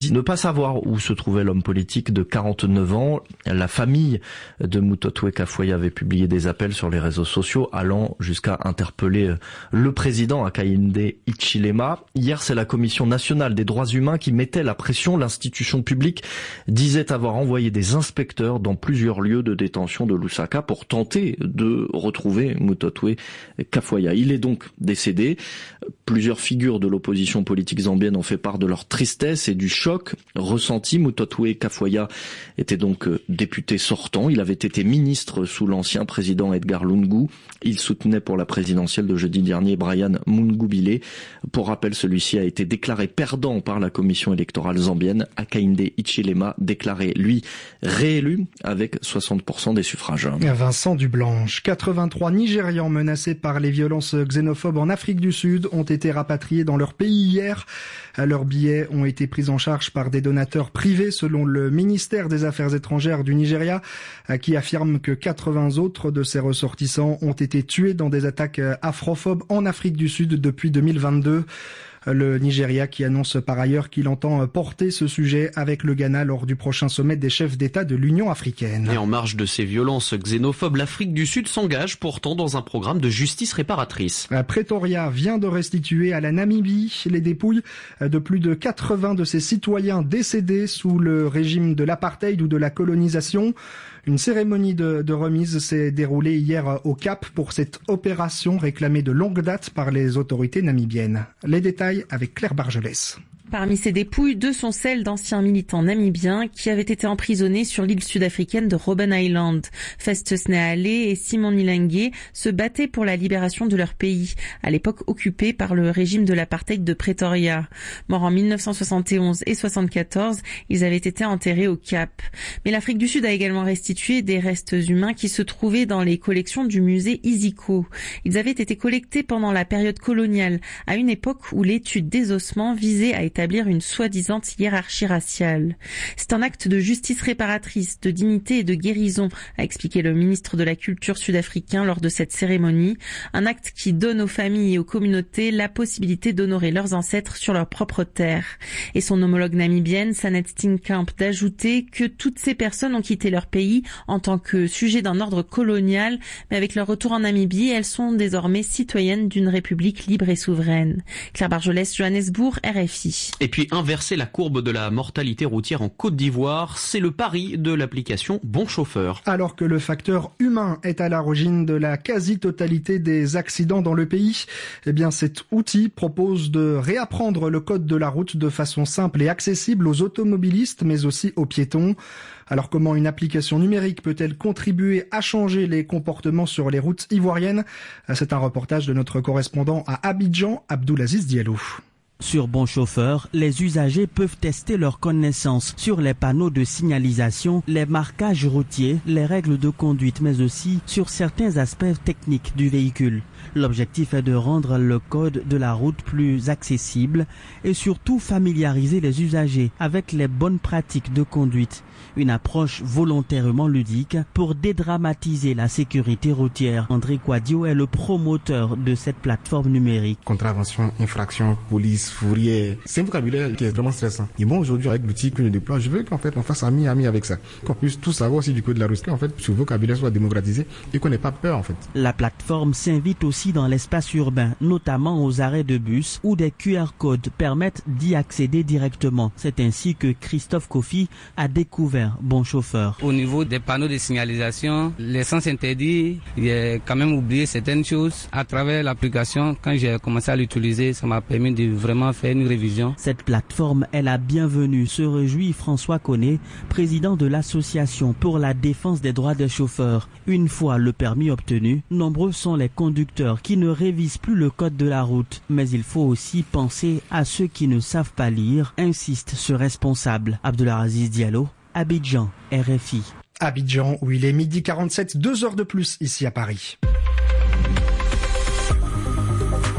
Ne pas savoir où se trouvait l'homme politique de 49 ans, la famille de Mutotwe Kafuaya avait publié des appels sur les réseaux sociaux allant jusqu'à interpeller le président Hakainde Hichilema. Hier, c'est la Commission nationale des droits humains qui mettait la pression. L'institution publique disait avoir envoyé des inspecteurs dans plusieurs lieux de détention de Lusaka pour tenter de retrouver Mutotwe Kafuaya. Il est donc décédé. Plusieurs figures de l'opposition politique zambienne ont fait part de leur tristesse et du choc ressenti. Mutotwe Kafuaya était donc député sortant. Il avait été ministre sous l'ancien président Edgar Lungu. Il soutenait pour la présidentielle de jeudi dernier Brian Mungubile. Pour rappel, celui-ci a été déclaré perdant par la commission électorale zambienne. Hakainde Hichilema déclaré, lui, réélu avec 60% des suffrages. Vincent Dublanche. 83 Nigérians menacés par les violences xénophobes en Afrique du Sud ont été rapatriés dans leur pays hier. Leurs billets ont été pris en charge par des donateurs privés selon le ministère des Affaires étrangères du Nigeria, qui affirme que 80 autres de ses ressortissants ont été tués dans des attaques afrophobes en Afrique du Sud depuis 2022. Le Nigeria qui annonce par ailleurs qu'il entend porter ce sujet avec le Ghana lors du prochain sommet des chefs d'État de l'Union africaine. Et en marge de ces violences xénophobes, l'Afrique du Sud s'engage pourtant dans un programme de justice réparatrice. Pretoria vient de restituer à la Namibie les dépouilles de plus de 80 de ses citoyens décédés sous le régime de l'apartheid ou de la colonisation. Une cérémonie de remise s'est déroulée hier au Cap pour cette opération réclamée de longue date par les autorités namibiennes. Les détails avec Claire Bargelès. Parmi ces dépouilles, 2 sont celles d'anciens militants namibiens qui avaient été emprisonnés sur l'île sud-africaine de Robben Island. Festus Nehale et Simon Nilange se battaient pour la libération de leur pays, à l'époque occupé par le régime de l'apartheid de Pretoria. Morts en 1971 et 1974, ils avaient été enterrés au Cap. Mais l'Afrique du Sud a également restitué des restes humains qui se trouvaient dans les collections du musée Isiko. Ils avaient été collectés pendant la période coloniale, à une époque où l'étude des ossements visait à établir une soi-disant hiérarchie raciale. C'est un acte de justice réparatrice, de dignité et de guérison, a expliqué le ministre de la Culture sud-africain lors de cette cérémonie. Un acte qui donne aux familles et aux communautés la possibilité d'honorer leurs ancêtres sur leur propre terre. Et son homologue namibienne, Sanet Steenkamp, d'ajouter que toutes ces personnes ont quitté leur pays en tant que sujet d'un ordre colonial, mais avec leur retour en Namibie, elles sont désormais citoyennes d'une république libre et souveraine. Claire Bargelès, Johannesburg, RFI. Et puis inverser la courbe de la mortalité routière en Côte d'Ivoire, c'est le pari de l'application Bon Chauffeur. Alors que le facteur humain est à l'origine de la quasi-totalité des accidents dans le pays, eh bien cet outil propose de réapprendre le code de la route de façon simple et accessible aux automobilistes mais aussi aux piétons. Alors comment une application numérique peut-elle contribuer à changer les comportements sur les routes ivoiriennes ? C'est un reportage de notre correspondant à Abidjan, Abdoulaziz Diallo. Sur Bon Chauffeur, les usagers peuvent tester leurs connaissances sur les panneaux de signalisation, les marquages routiers, les règles de conduite, mais aussi sur certains aspects techniques du véhicule. L'objectif est de rendre le code de la route plus accessible et surtout familiariser les usagers avec les bonnes pratiques de conduite. Une approche volontairement ludique pour dédramatiser la sécurité routière. André Quadio est le promoteur de cette plateforme numérique. Contravention, infraction, police, fourrière, c'est un vocabulaire qui est vraiment stressant. Et moi aujourd'hui avec l'outil que je déploie, je veux qu'en fait on fasse ami avec ça. Qu'on puisse tout savoir aussi du code de la route, qu'en fait ce vocabulaire soit démocratisé et qu'on n'ait pas peur en fait. La plateforme s'invite aussi dans l'espace urbain, notamment aux arrêts de bus où des QR codes permettent d'y accéder directement. C'est ainsi que Christophe Kofi a découvert Bon Chauffeur. Au niveau des panneaux de signalisation, les sens interdits, j'ai quand même oublié certaines choses. À travers l'application, quand j'ai commencé à l'utiliser, ça m'a permis de vraiment faire une révision. Cette plateforme est la bienvenue, se réjouit François Koné, président de l'association pour la défense des droits des chauffeurs. Une fois le permis obtenu, nombreux sont les conducteurs qui ne révisent plus le code de la route. Mais il faut aussi penser à ceux qui ne savent pas lire, insiste ce responsable. Abdoulaziz Diallo, Abidjan, RFI. Abidjan, où il est 12h47, 2 heures de plus ici à Paris.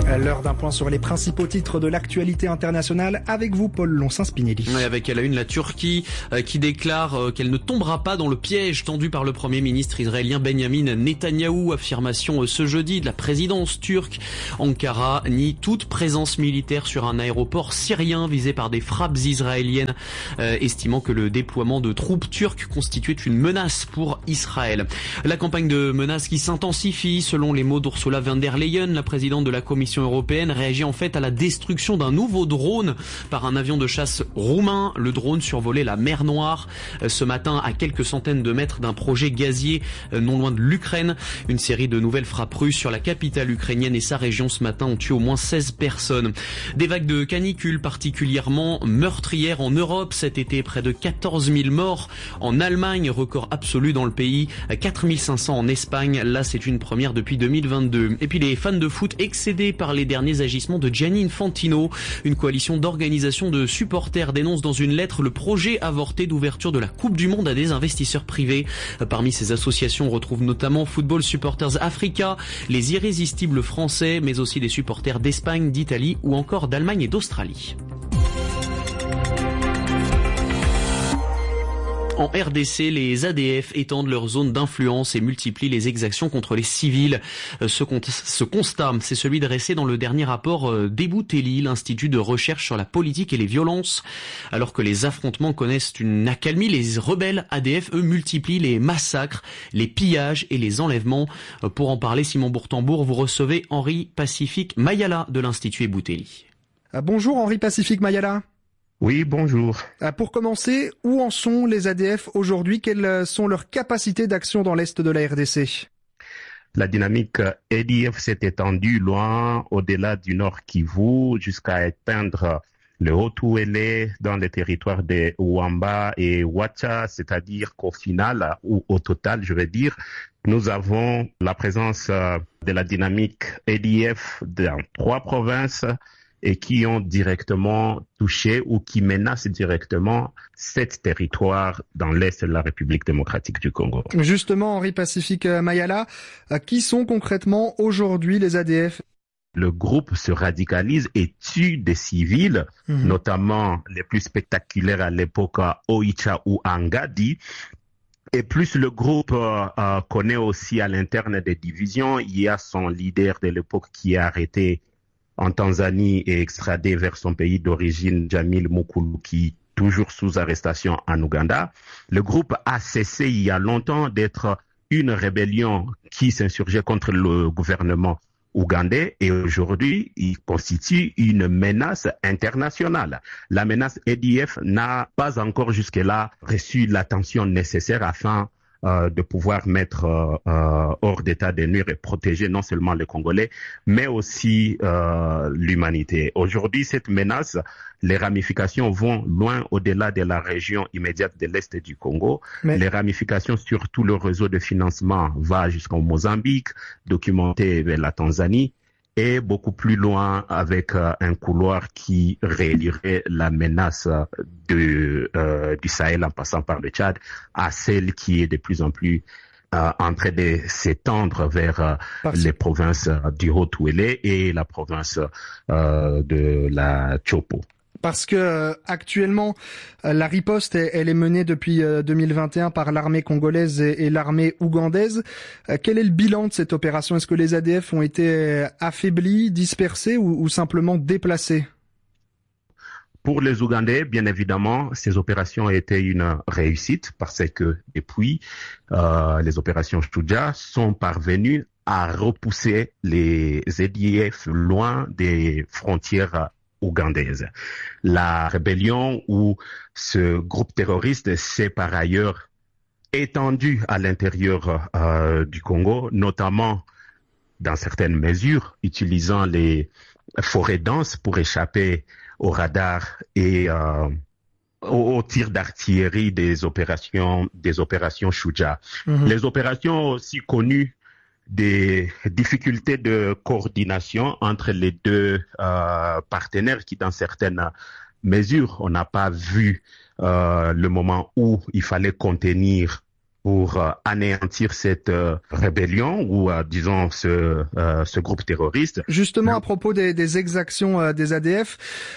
L'heure d'un point sur les principaux titres de l'actualité internationale avec vous, Paul Lonsin-Spinelli. Oui, avec à la une la Turquie qui déclare qu'elle ne tombera pas dans le piège tendu par le Premier ministre israélien Benjamin Netanyahou. Affirmation ce jeudi de la présidence turque. Ankara nie toute présence militaire sur un aéroport syrien visé par des frappes israéliennes, estimant que le déploiement de troupes turques constituait une menace pour Israël. La campagne de menaces qui s'intensifie, selon les mots d'Ursula von der Leyen, la présidente de la Commission européenne, réagit en fait à la destruction d'un nouveau drone par un avion de chasse roumain. Le drone survolait la mer Noire ce matin à quelques centaines de mètres d'un projet gazier non loin de l'Ukraine. Une série de nouvelles frappes russes sur la capitale ukrainienne et sa région ce matin ont tué au moins 16 personnes. Des vagues de canicule particulièrement meurtrières en Europe cet été, près de 14 000 morts en Allemagne, record absolu dans le pays, 4 500 en Espagne. Là, c'est une première depuis 2022. Et puis les fans de foot excédés par les derniers agissements de Gianni Infantino. Une coalition d'organisations de supporters dénonce dans une lettre le projet avorté d'ouverture de la Coupe du Monde à des investisseurs privés. Parmi ces associations, on retrouve notamment Football Supporters Africa, les Irrésistibles français, mais aussi des supporters d'Espagne, d'Italie ou encore d'Allemagne et d'Australie. En RDC, les ADF étendent leur zone d'influence et multiplient les exactions contre les civils. Ce constat, c'est celui dressé dans le dernier rapport d'Ebouteli, l'Institut de recherche sur la politique et les violences. Alors que les affrontements connaissent une accalmie, les rebelles ADF, eux, multiplient les massacres, les pillages et les enlèvements. Pour en parler, Simon Bourtambour, vous recevez Henri Pacifique Mayala de l'Institut Ebouteli. Bonjour Henri Pacifique Mayala. Oui, bonjour. Pour commencer, où en sont les ADF aujourd'hui? Quelles sont leurs capacités d'action dans l'est de la RDC? La dynamique ADF s'est étendue loin au-delà du Nord Kivu jusqu'à atteindre le Haut-Uele dans les territoires de Ouamba et Ouacha, c'est-à-dire qu'au final, ou au total, je vais dire, nous avons la présence de la dynamique ADF dans 3 provinces et qui ont directement touché ou qui menacent directement 7 territoires dans l'est de la République démocratique du Congo. Justement, Henri Pacifique Mayala, qui sont concrètement aujourd'hui les ADF? Le groupe se radicalise et tue des civils, notamment les plus spectaculaires à l'époque Oicha ou Angadi. Et plus le groupe connaît aussi à l'interne des divisions, il y a son leader de l'époque qui est arrêté en Tanzanie et extradé vers son pays d'origine, Jamil Mukulu, qui toujours sous arrestation en Ouganda. Le groupe a cessé il y a longtemps d'être une rébellion qui s'insurgeait contre le gouvernement ougandais et aujourd'hui, il constitue une menace internationale. La menace ADF n'a pas encore jusque-là reçu l'attention nécessaire afin de pouvoir mettre hors d'état de nuire et protéger non seulement les Congolais, mais aussi l'humanité. Aujourd'hui, cette menace, les ramifications vont loin au-delà de la région immédiate de l'Est du Congo. Les ramifications sur tout le réseau de financement va jusqu'au Mozambique, documenté vers la Tanzanie, et beaucoup plus loin avec un couloir qui relierait la menace du Sahel en passant par le Tchad à celle qui est de plus en plus en train de s'étendre vers les provinces du Haut-Uele et la province de la Chopo. Parce que actuellement, la riposte, elle est menée depuis 2021 par l'armée congolaise et l'armée ougandaise. Quel est le bilan de cette opération? Est-ce que les ADF ont été affaiblis, dispersés ou simplement déplacés? Pour les Ougandais, bien évidemment, ces opérations ont été une réussite parce que depuis, les opérations Shuja sont parvenues à repousser les ADF loin des frontières ougandaise. La rébellion ou ce groupe terroriste s'est par ailleurs étendu à l'intérieur du Congo, notamment dans certaines mesures, utilisant les forêts denses pour échapper aux radars et aux tirs d'artillerie des opérations Shuja. Les opérations aussi connues des difficultés de coordination entre les deux partenaires qui, dans certaines mesures, on n'a pas vu le moment où il fallait contenir pour anéantir cette rébellion ou disons ce groupe terroriste. Justement, à propos des exactions des ADF,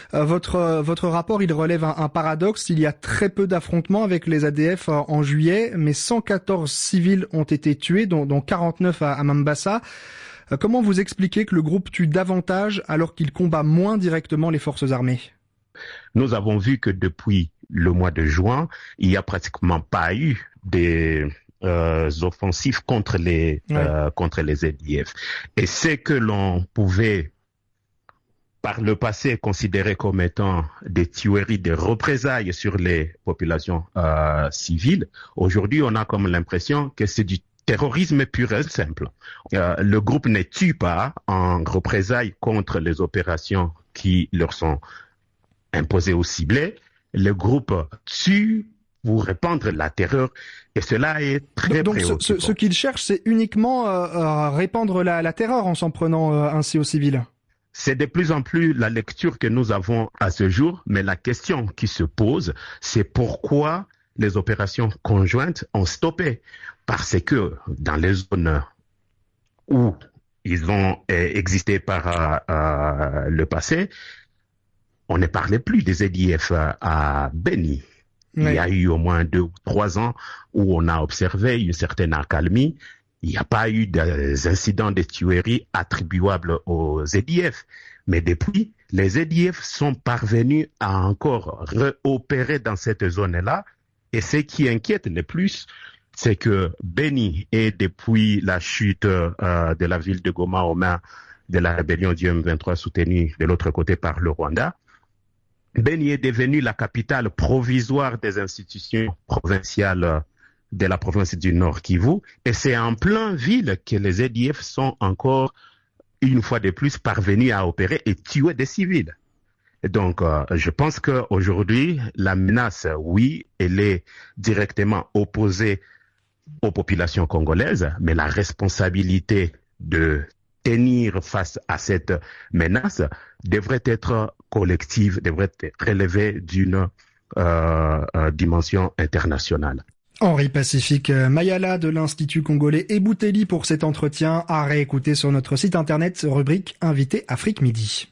votre rapport il relève un paradoxe. Il y a très peu d'affrontements avec les ADF en juillet, mais 114 civils ont été tués, dont 49 à Mambasa. Comment vous expliquez que le groupe tue davantage alors qu'il combat moins directement les forces armées? Nous avons vu que depuis le mois de juin, il n'y a pratiquement pas eu des offensives contre les ADF. Et ce que l'on pouvait par le passé considérer comme étant des tueries, des représailles sur les populations civiles, aujourd'hui on a comme l'impression que c'est du terrorisme pur et simple. Le groupe ne tue pas en représailles contre les opérations qui leur sont imposées ou ciblées. Le groupe tue pour répandre la terreur, et cela est très préoccupant. Donc ce qu'il cherche, c'est uniquement répandre la terreur en s'en prenant ainsi aux civils. C'est de plus en plus la lecture que nous avons à ce jour, mais la question qui se pose, c'est pourquoi les opérations conjointes ont stoppé. Parce que dans les zones où ils ont existé par le passé, on ne parlait plus des ADF à Beni. Oui. Il y a eu au moins 2 ou 3 ans où on a observé une certaine accalmie. Il n'y a pas eu d'incidents de tueries attribuables aux ADF. Mais depuis, les ADF sont parvenus à encore réopérer dans cette zone-là. Et ce qui inquiète le plus, c'est que Beni est depuis la chute de la ville de Goma aux mains de la rébellion du M23 soutenue de l'autre côté par le Rwanda. Beni est devenue la capitale provisoire des institutions provinciales de la province du Nord Kivu, et c'est en plein ville que les ADF sont encore une fois de plus parvenus à opérer et tuer des civils. Et donc, je pense qu'aujourd'hui, la menace, oui, elle est directement opposée aux populations congolaises, mais la responsabilité de tenir face à cette menace devrait être collective, devrait être relevée d'une dimension internationale. Henri Pacifique Mayala de l'Institut congolais Ebouteli pour cet entretien à réécouter sur notre site internet, rubrique Invité Afrique Midi.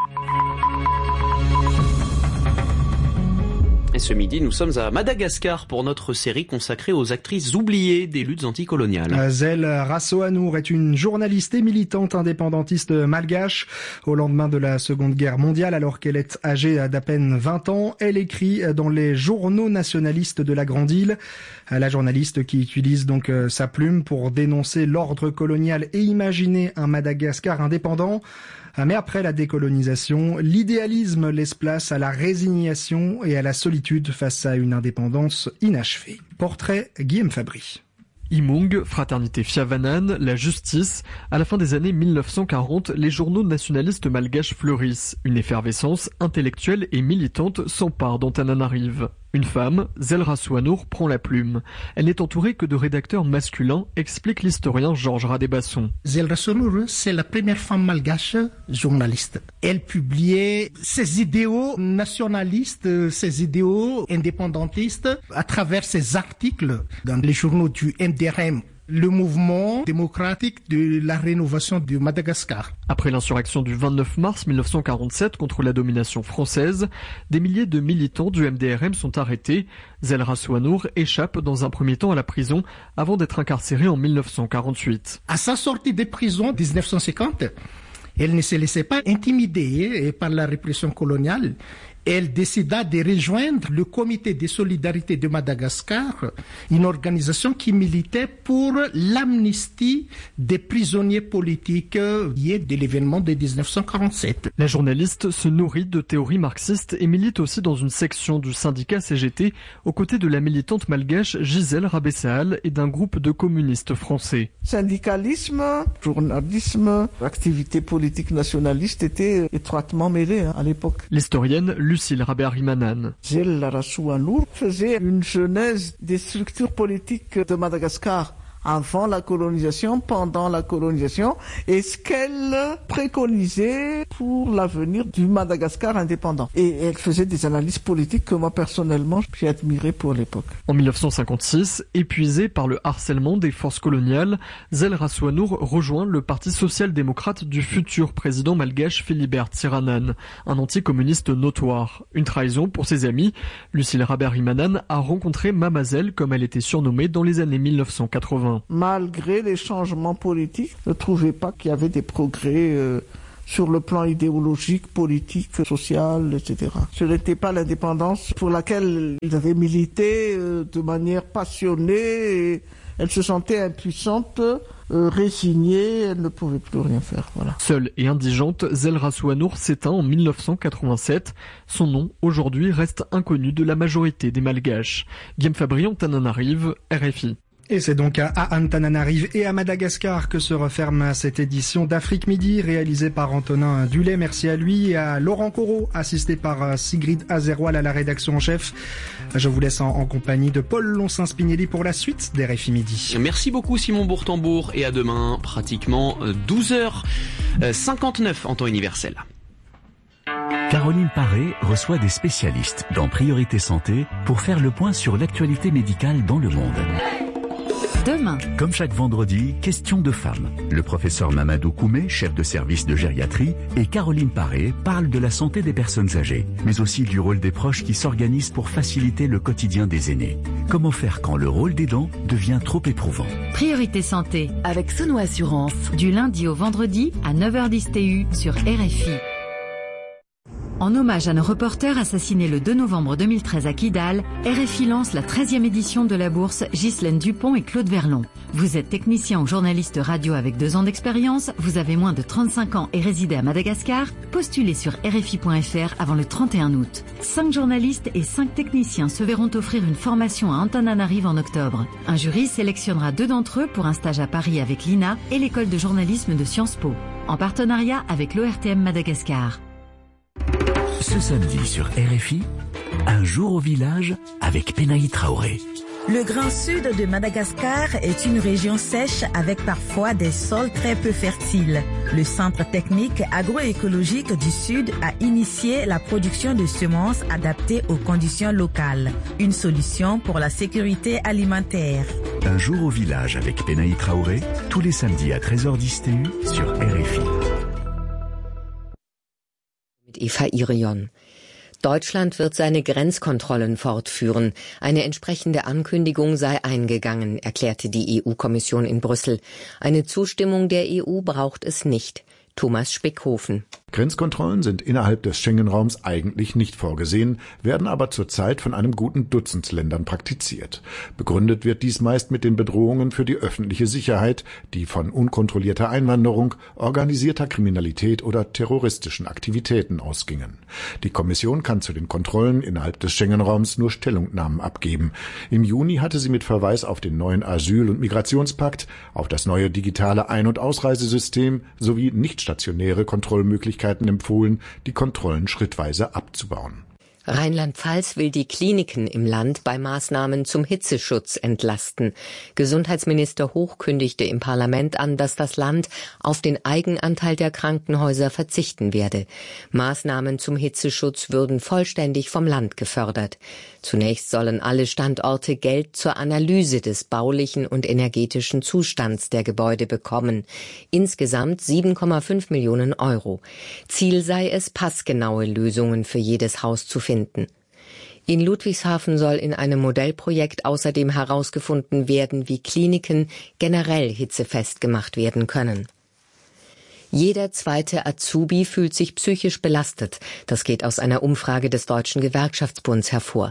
Et ce midi, nous sommes à Madagascar pour notre série consacrée aux actrices oubliées des luttes anticoloniales. Zell Rassoanour est une journaliste et militante indépendantiste malgache. Au lendemain de la Seconde Guerre mondiale, alors qu'elle est âgée d'à peine 20 ans, elle écrit dans les journaux nationalistes de la Grande Île. La journaliste qui utilise donc sa plume pour dénoncer l'ordre colonial et imaginer un Madagascar indépendant. Mais après la décolonisation, l'idéalisme laisse place à la résignation et à la solitude face à une indépendance inachevée. Portrait Guillaume Fabry. Imung, Fraternité Fiavanan, la justice. À la fin des années 1940, les journaux nationalistes malgaches fleurissent. Une effervescence intellectuelle et militante s'empare d'Antananarive. Une femme, Zell Rassoanour, prend la plume. Elle n'est entourée que de rédacteurs masculins, explique l'historien Georges Radébasson. Zell Rassoanour, c'est la première femme malgache journaliste. Elle publiait ses idéaux nationalistes, ses idéaux indépendantistes à travers ses articles dans les journaux du MDRM. Le mouvement démocratique de la rénovation de Madagascar. Après l'insurrection du 29 mars 1947 contre la domination française, des milliers de militants du MDRM sont arrêtés. Zell Rassoanour échappe dans un premier temps à la prison avant d'être incarcérée en 1948. À sa sortie de prison en 1950, elle ne se laissait pas intimider par la répression coloniale. Elle décida de rejoindre le Comité de solidarité de Madagascar, une organisation qui militait pour l'amnistie des prisonniers politiques liés de l'événement de 1947. La journaliste se nourrit de théories marxistes et milite aussi dans une section du syndicat CGT aux côtés de la militante malgache Gisèle Rabessaal et d'un groupe de communistes français. Syndicalisme, journalisme, activité politique nationaliste étaient étroitement mêlés à l'époque. L'historienne Lucille Rabé-Arimanan. Zell Rassoanour faisait une genèse des structures politiques de Madagascar avant la colonisation, pendant la colonisation, et ce qu'elle préconisait pour l'avenir du Madagascar indépendant. Et elle faisait des analyses politiques que moi personnellement j'ai admirées pour l'époque. En 1956, épuisé par le harcèlement des forces coloniales, Zell Rasouanour rejoint le Parti social-démocrate du futur président malgache Philibert Tsiranane, un anticommuniste notoire. Une trahison pour ses amis. Lucille Rabert-Rimanan a rencontré Mama Zell, comme elle était surnommée dans les années 1980. Malgré les changements politiques, je ne trouvais pas qu'il y avait des progrès sur le plan idéologique, politique, social, etc. Ce n'était pas l'indépendance pour laquelle ils avaient milité de manière passionnée. Et elle se sentait impuissante, résignée, elle ne pouvait plus rien faire. Voilà. Seule et indigente, Zell Rasouanour s'éteint en 1987. Son nom, aujourd'hui, reste inconnu de la majorité des Malgaches. Guillaume Fabry, Antananarive, RFI. Et c'est donc à Antananarive et à Madagascar que se referme cette édition d'Afrique Midi, réalisée par Antonin Dulay. Merci à lui et à Laurent Corot, assisté par Sigrid Azerwal à la rédaction en chef. Je vous laisse en compagnie de Paul Lonsin-Spinelli pour la suite d'RFI Midi. Merci beaucoup Simon Bourtambour et à demain, pratiquement 12h59 en temps universel. Caroline Paré reçoit des spécialistes dans Priorité Santé pour faire le point sur l'actualité médicale dans le monde. Demain. Comme chaque vendredi, question de femmes. Le professeur Mamadou Koumé, chef de service de gériatrie, et Caroline Paré parlent de la santé des personnes âgées, mais aussi du rôle des proches qui s'organisent pour faciliter le quotidien des aînés. Comment faire quand le rôle d'aidant devient trop éprouvant? Priorité Santé avec Sono Assurance. Du lundi au vendredi à 9h10 TU sur RFI. En hommage à nos reporters assassinés le 2 novembre 2013 à Kidal, RFI lance la 13e édition de la bourse Ghislaine Dupont et Claude Verlon. Vous êtes technicien ou journaliste radio avec 2 ans d'expérience, vous avez moins de 35 ans et résidez à Madagascar, postulez sur RFI.fr avant le 31 août. 5 journalistes et 5 techniciens se verront offrir une formation à Antananarive en octobre. Un jury sélectionnera 2 d'entre eux pour un stage à Paris avec l'INA et l'école de journalisme de Sciences Po, en partenariat avec l'ORTM Madagascar. Ce samedi sur RFI, un jour au village avec Penaï Traoré. Le Grand Sud de Madagascar est une région sèche avec parfois des sols très peu fertiles. Le Centre technique agroécologique du Sud a initié la production de semences adaptées aux conditions locales. Une solution pour la sécurité alimentaire. Un jour au village avec Penaï Traoré, tous les samedis à 13h10 TU sur RFI. Eva Irion. Deutschland wird seine Grenzkontrollen fortführen. Eine entsprechende Ankündigung sei eingegangen, erklärte die EU-Kommission in Brüssel. Eine Zustimmung der EU braucht es nicht. Thomas Spickhofen. Grenzkontrollen sind innerhalb des Schengen-Raums eigentlich nicht vorgesehen, werden aber zurzeit von einem guten Dutzend Ländern praktiziert. Begründet wird dies meist mit den Bedrohungen für die öffentliche Sicherheit, die von unkontrollierter Einwanderung, organisierter Kriminalität oder terroristischen Aktivitäten ausgingen. Die Kommission kann zu den Kontrollen innerhalb des Schengen-Raums nur Stellungnahmen abgeben. Im Juni hatte sie mit Verweis auf den neuen Asyl- und Migrationspakt, auf das neue digitale Ein- und Ausreisesystem sowie nicht stationäre Kontrollmöglichkeiten empfohlen, die Kontrollen schrittweise abzubauen. Rheinland-Pfalz will die Kliniken im Land bei Maßnahmen zum Hitzeschutz entlasten. Gesundheitsminister Hoch kündigte im Parlament an, dass das Land auf den Eigenanteil der Krankenhäuser verzichten werde. Maßnahmen zum Hitzeschutz würden vollständig vom Land gefördert. Zunächst sollen alle Standorte Geld zur Analyse des baulichen und energetischen Zustands der Gebäude bekommen. Insgesamt 7,5 Millionen Euro. Ziel sei es, passgenaue Lösungen für jedes Haus zu finden. In Ludwigshafen soll in einem Modellprojekt außerdem herausgefunden werden, wie Kliniken generell hitzefest gemacht werden können. Jeder zweite Azubi fühlt sich psychisch belastet. Das geht aus einer Umfrage des Deutschen Gewerkschaftsbunds hervor.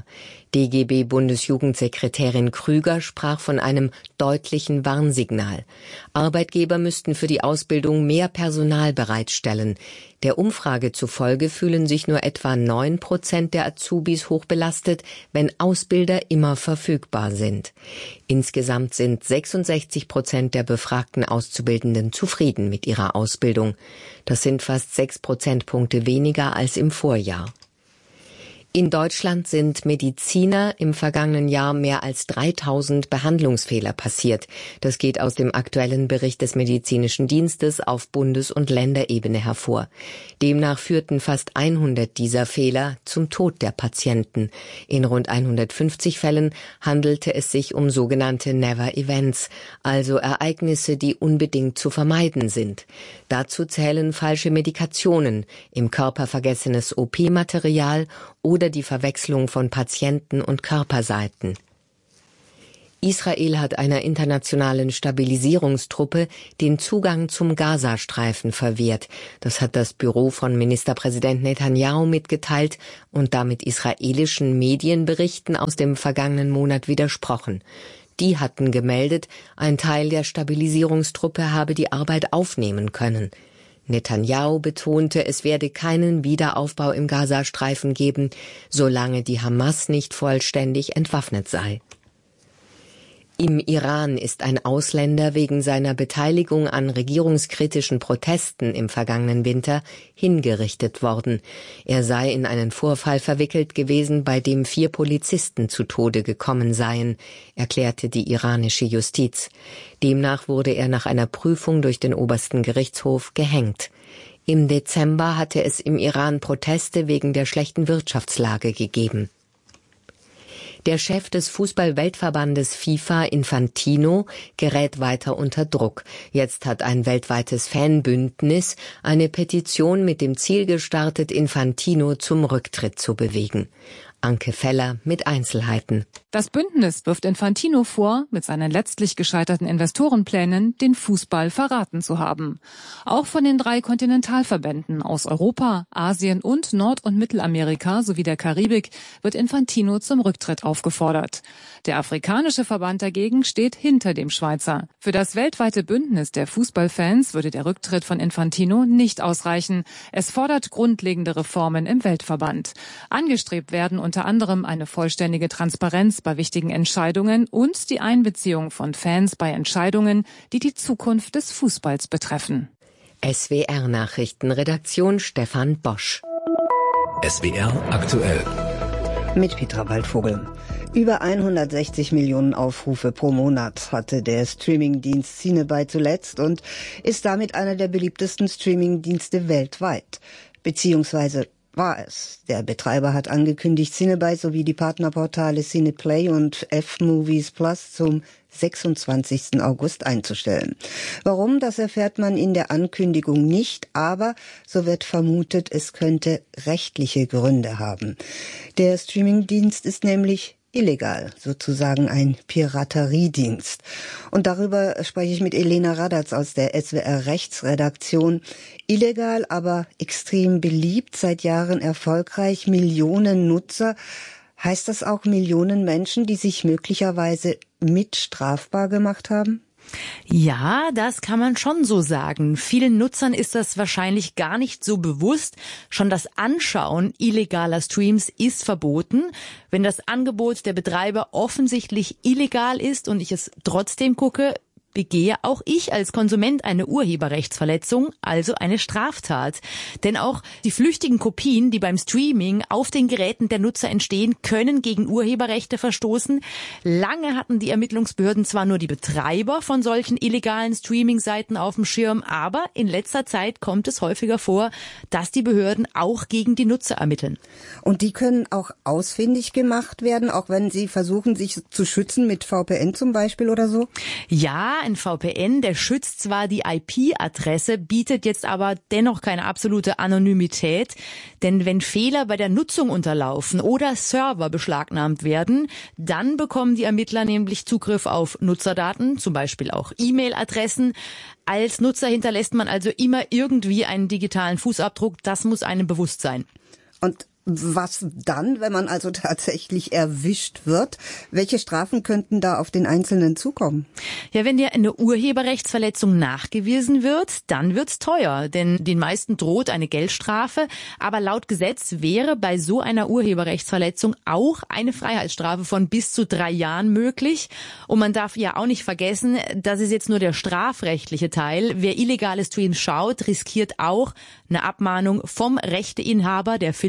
DGB-Bundesjugendsekretärin Krüger sprach von einem deutlichen Warnsignal. Arbeitgeber müssten für die Ausbildung mehr Personal bereitstellen. Der Umfrage zufolge fühlen sich nur etwa 9% der Azubis hochbelastet, wenn Ausbilder immer verfügbar sind. Insgesamt sind 66% der befragten Auszubildenden zufrieden mit ihrer Ausbildung. Das sind fast 6 Prozentpunkte weniger als im Vorjahr. In Deutschland sind Mediziner im vergangenen Jahr mehr als 3000 Behandlungsfehler passiert. Das geht aus dem aktuellen Bericht des Medizinischen Dienstes auf Bundes- und Länderebene hervor. Demnach führten fast 100 dieser Fehler zum Tod der Patienten. In rund 150 Fällen handelte es sich um sogenannte Never Events, also Ereignisse, die unbedingt zu vermeiden sind. Dazu zählen falsche Medikationen, im Körper vergessenes OP-Material oder die Verwechslung von Patienten- und Körperseiten. Israel hat einer internationalen Stabilisierungstruppe den Zugang zum Gazastreifen verwehrt. Das hat das Büro von Ministerpräsident Netanyahu mitgeteilt und damit israelischen Medienberichten aus dem vergangenen Monat widersprochen. Die hatten gemeldet, ein Teil der Stabilisierungstruppe habe die Arbeit aufnehmen können. Netanyahu betonte, es werde keinen Wiederaufbau im Gazastreifen geben, solange die Hamas nicht vollständig entwaffnet sei. Im Iran ist ein Ausländer wegen seiner Beteiligung an regierungskritischen Protesten im vergangenen Winter hingerichtet worden. Er sei in einen Vorfall verwickelt gewesen, bei dem 4 Polizisten zu Tode gekommen seien, erklärte die iranische Justiz. Demnach wurde er nach einer Prüfung durch den obersten Gerichtshof gehängt. Im Dezember hatte es im Iran Proteste wegen der schlechten Wirtschaftslage gegeben. Der Chef des Fußball-Weltverbandes FIFA, Infantino, gerät weiter unter Druck. Jetzt hat ein weltweites Fanbündnis eine Petition mit dem Ziel gestartet, Infantino zum Rücktritt zu bewegen. Anke Feller mit Einzelheiten. Das Bündnis wirft Infantino vor, mit seinen letztlich gescheiterten Investorenplänen den Fußball verraten zu haben. Auch von den 3 Kontinentalverbänden aus Europa, Asien und Nord- und Mittelamerika sowie der Karibik wird Infantino zum Rücktritt aufgefordert. Der afrikanische Verband dagegen steht hinter dem Schweizer. Für das weltweite Bündnis der Fußballfans würde der Rücktritt von Infantino nicht ausreichen. Es fordert grundlegende Reformen im Weltverband. Angestrebt werden unter anderem eine vollständige Transparenz bei wichtigen Entscheidungen und die Einbeziehung von Fans bei Entscheidungen, die die Zukunft des Fußballs betreffen. SWR Nachrichtenredaktion Stefan Bosch. SWR aktuell. Mit Petra Waldvogel. Über 160 Millionen Aufrufe pro Monat hatte der Streamingdienst Cineby zuletzt und ist damit einer der beliebtesten Streamingdienste weltweit. Beziehungsweise war es. Der Betreiber hat angekündigt, Cineby sowie die Partnerportale Cineplay und F-Movies Plus zum 26. August einzustellen. Warum, das erfährt man in der Ankündigung nicht, aber so wird vermutet, es könnte rechtliche Gründe haben. Der Streamingdienst ist nämlich illegal, sozusagen ein Pirateriedienst. Und darüber spreche ich mit Elena Radatz aus der SWR Rechtsredaktion. Illegal, aber extrem beliebt, seit Jahren erfolgreich, Millionen Nutzer. Heißt das auch Millionen Menschen, die sich möglicherweise mit strafbar gemacht haben? Ja, das kann man schon so sagen. Vielen Nutzern ist das wahrscheinlich gar nicht so bewusst. Schon das Anschauen illegaler Streams ist verboten. Wenn das Angebot der Betreiber offensichtlich illegal ist und ich es trotzdem gucke, begehe auch ich als Konsument eine Urheberrechtsverletzung, also eine Straftat. Denn auch die flüchtigen Kopien, die beim Streaming auf den Geräten der Nutzer entstehen, können gegen Urheberrechte verstoßen. Lange hatten die Ermittlungsbehörden zwar nur die Betreiber von solchen illegalen Streaming-Seiten auf dem Schirm, aber in letzter Zeit kommt es häufiger vor, dass die Behörden auch gegen die Nutzer ermitteln. Und die können auch ausfindig gemacht werden, auch wenn sie versuchen, sich zu schützen mit VPN zum Beispiel oder so? Ja, ein VPN, der schützt zwar die IP-Adresse, bietet jetzt aber dennoch keine absolute Anonymität. Denn wenn Fehler bei der Nutzung unterlaufen oder Server beschlagnahmt werden, dann bekommen die Ermittler nämlich Zugriff auf Nutzerdaten, zum Beispiel auch E-Mail-Adressen. Als Nutzer hinterlässt man also immer irgendwie einen digitalen Fußabdruck. Das muss einem bewusst sein. Und was dann, wenn man also tatsächlich erwischt wird? Welche Strafen könnten da auf den Einzelnen zukommen? Ja, wenn dir eine Urheberrechtsverletzung nachgewiesen wird, dann wird's teuer, denn den meisten droht eine Geldstrafe. Aber laut Gesetz wäre bei so einer Urheberrechtsverletzung auch eine Freiheitsstrafe von bis zu 3 Jahren möglich. Und man darf ja auch nicht vergessen, das ist jetzt nur der strafrechtliche Teil. Wer illegale Streams schaut, riskiert auch eine Abmahnung vom Rechteinhaber der Filme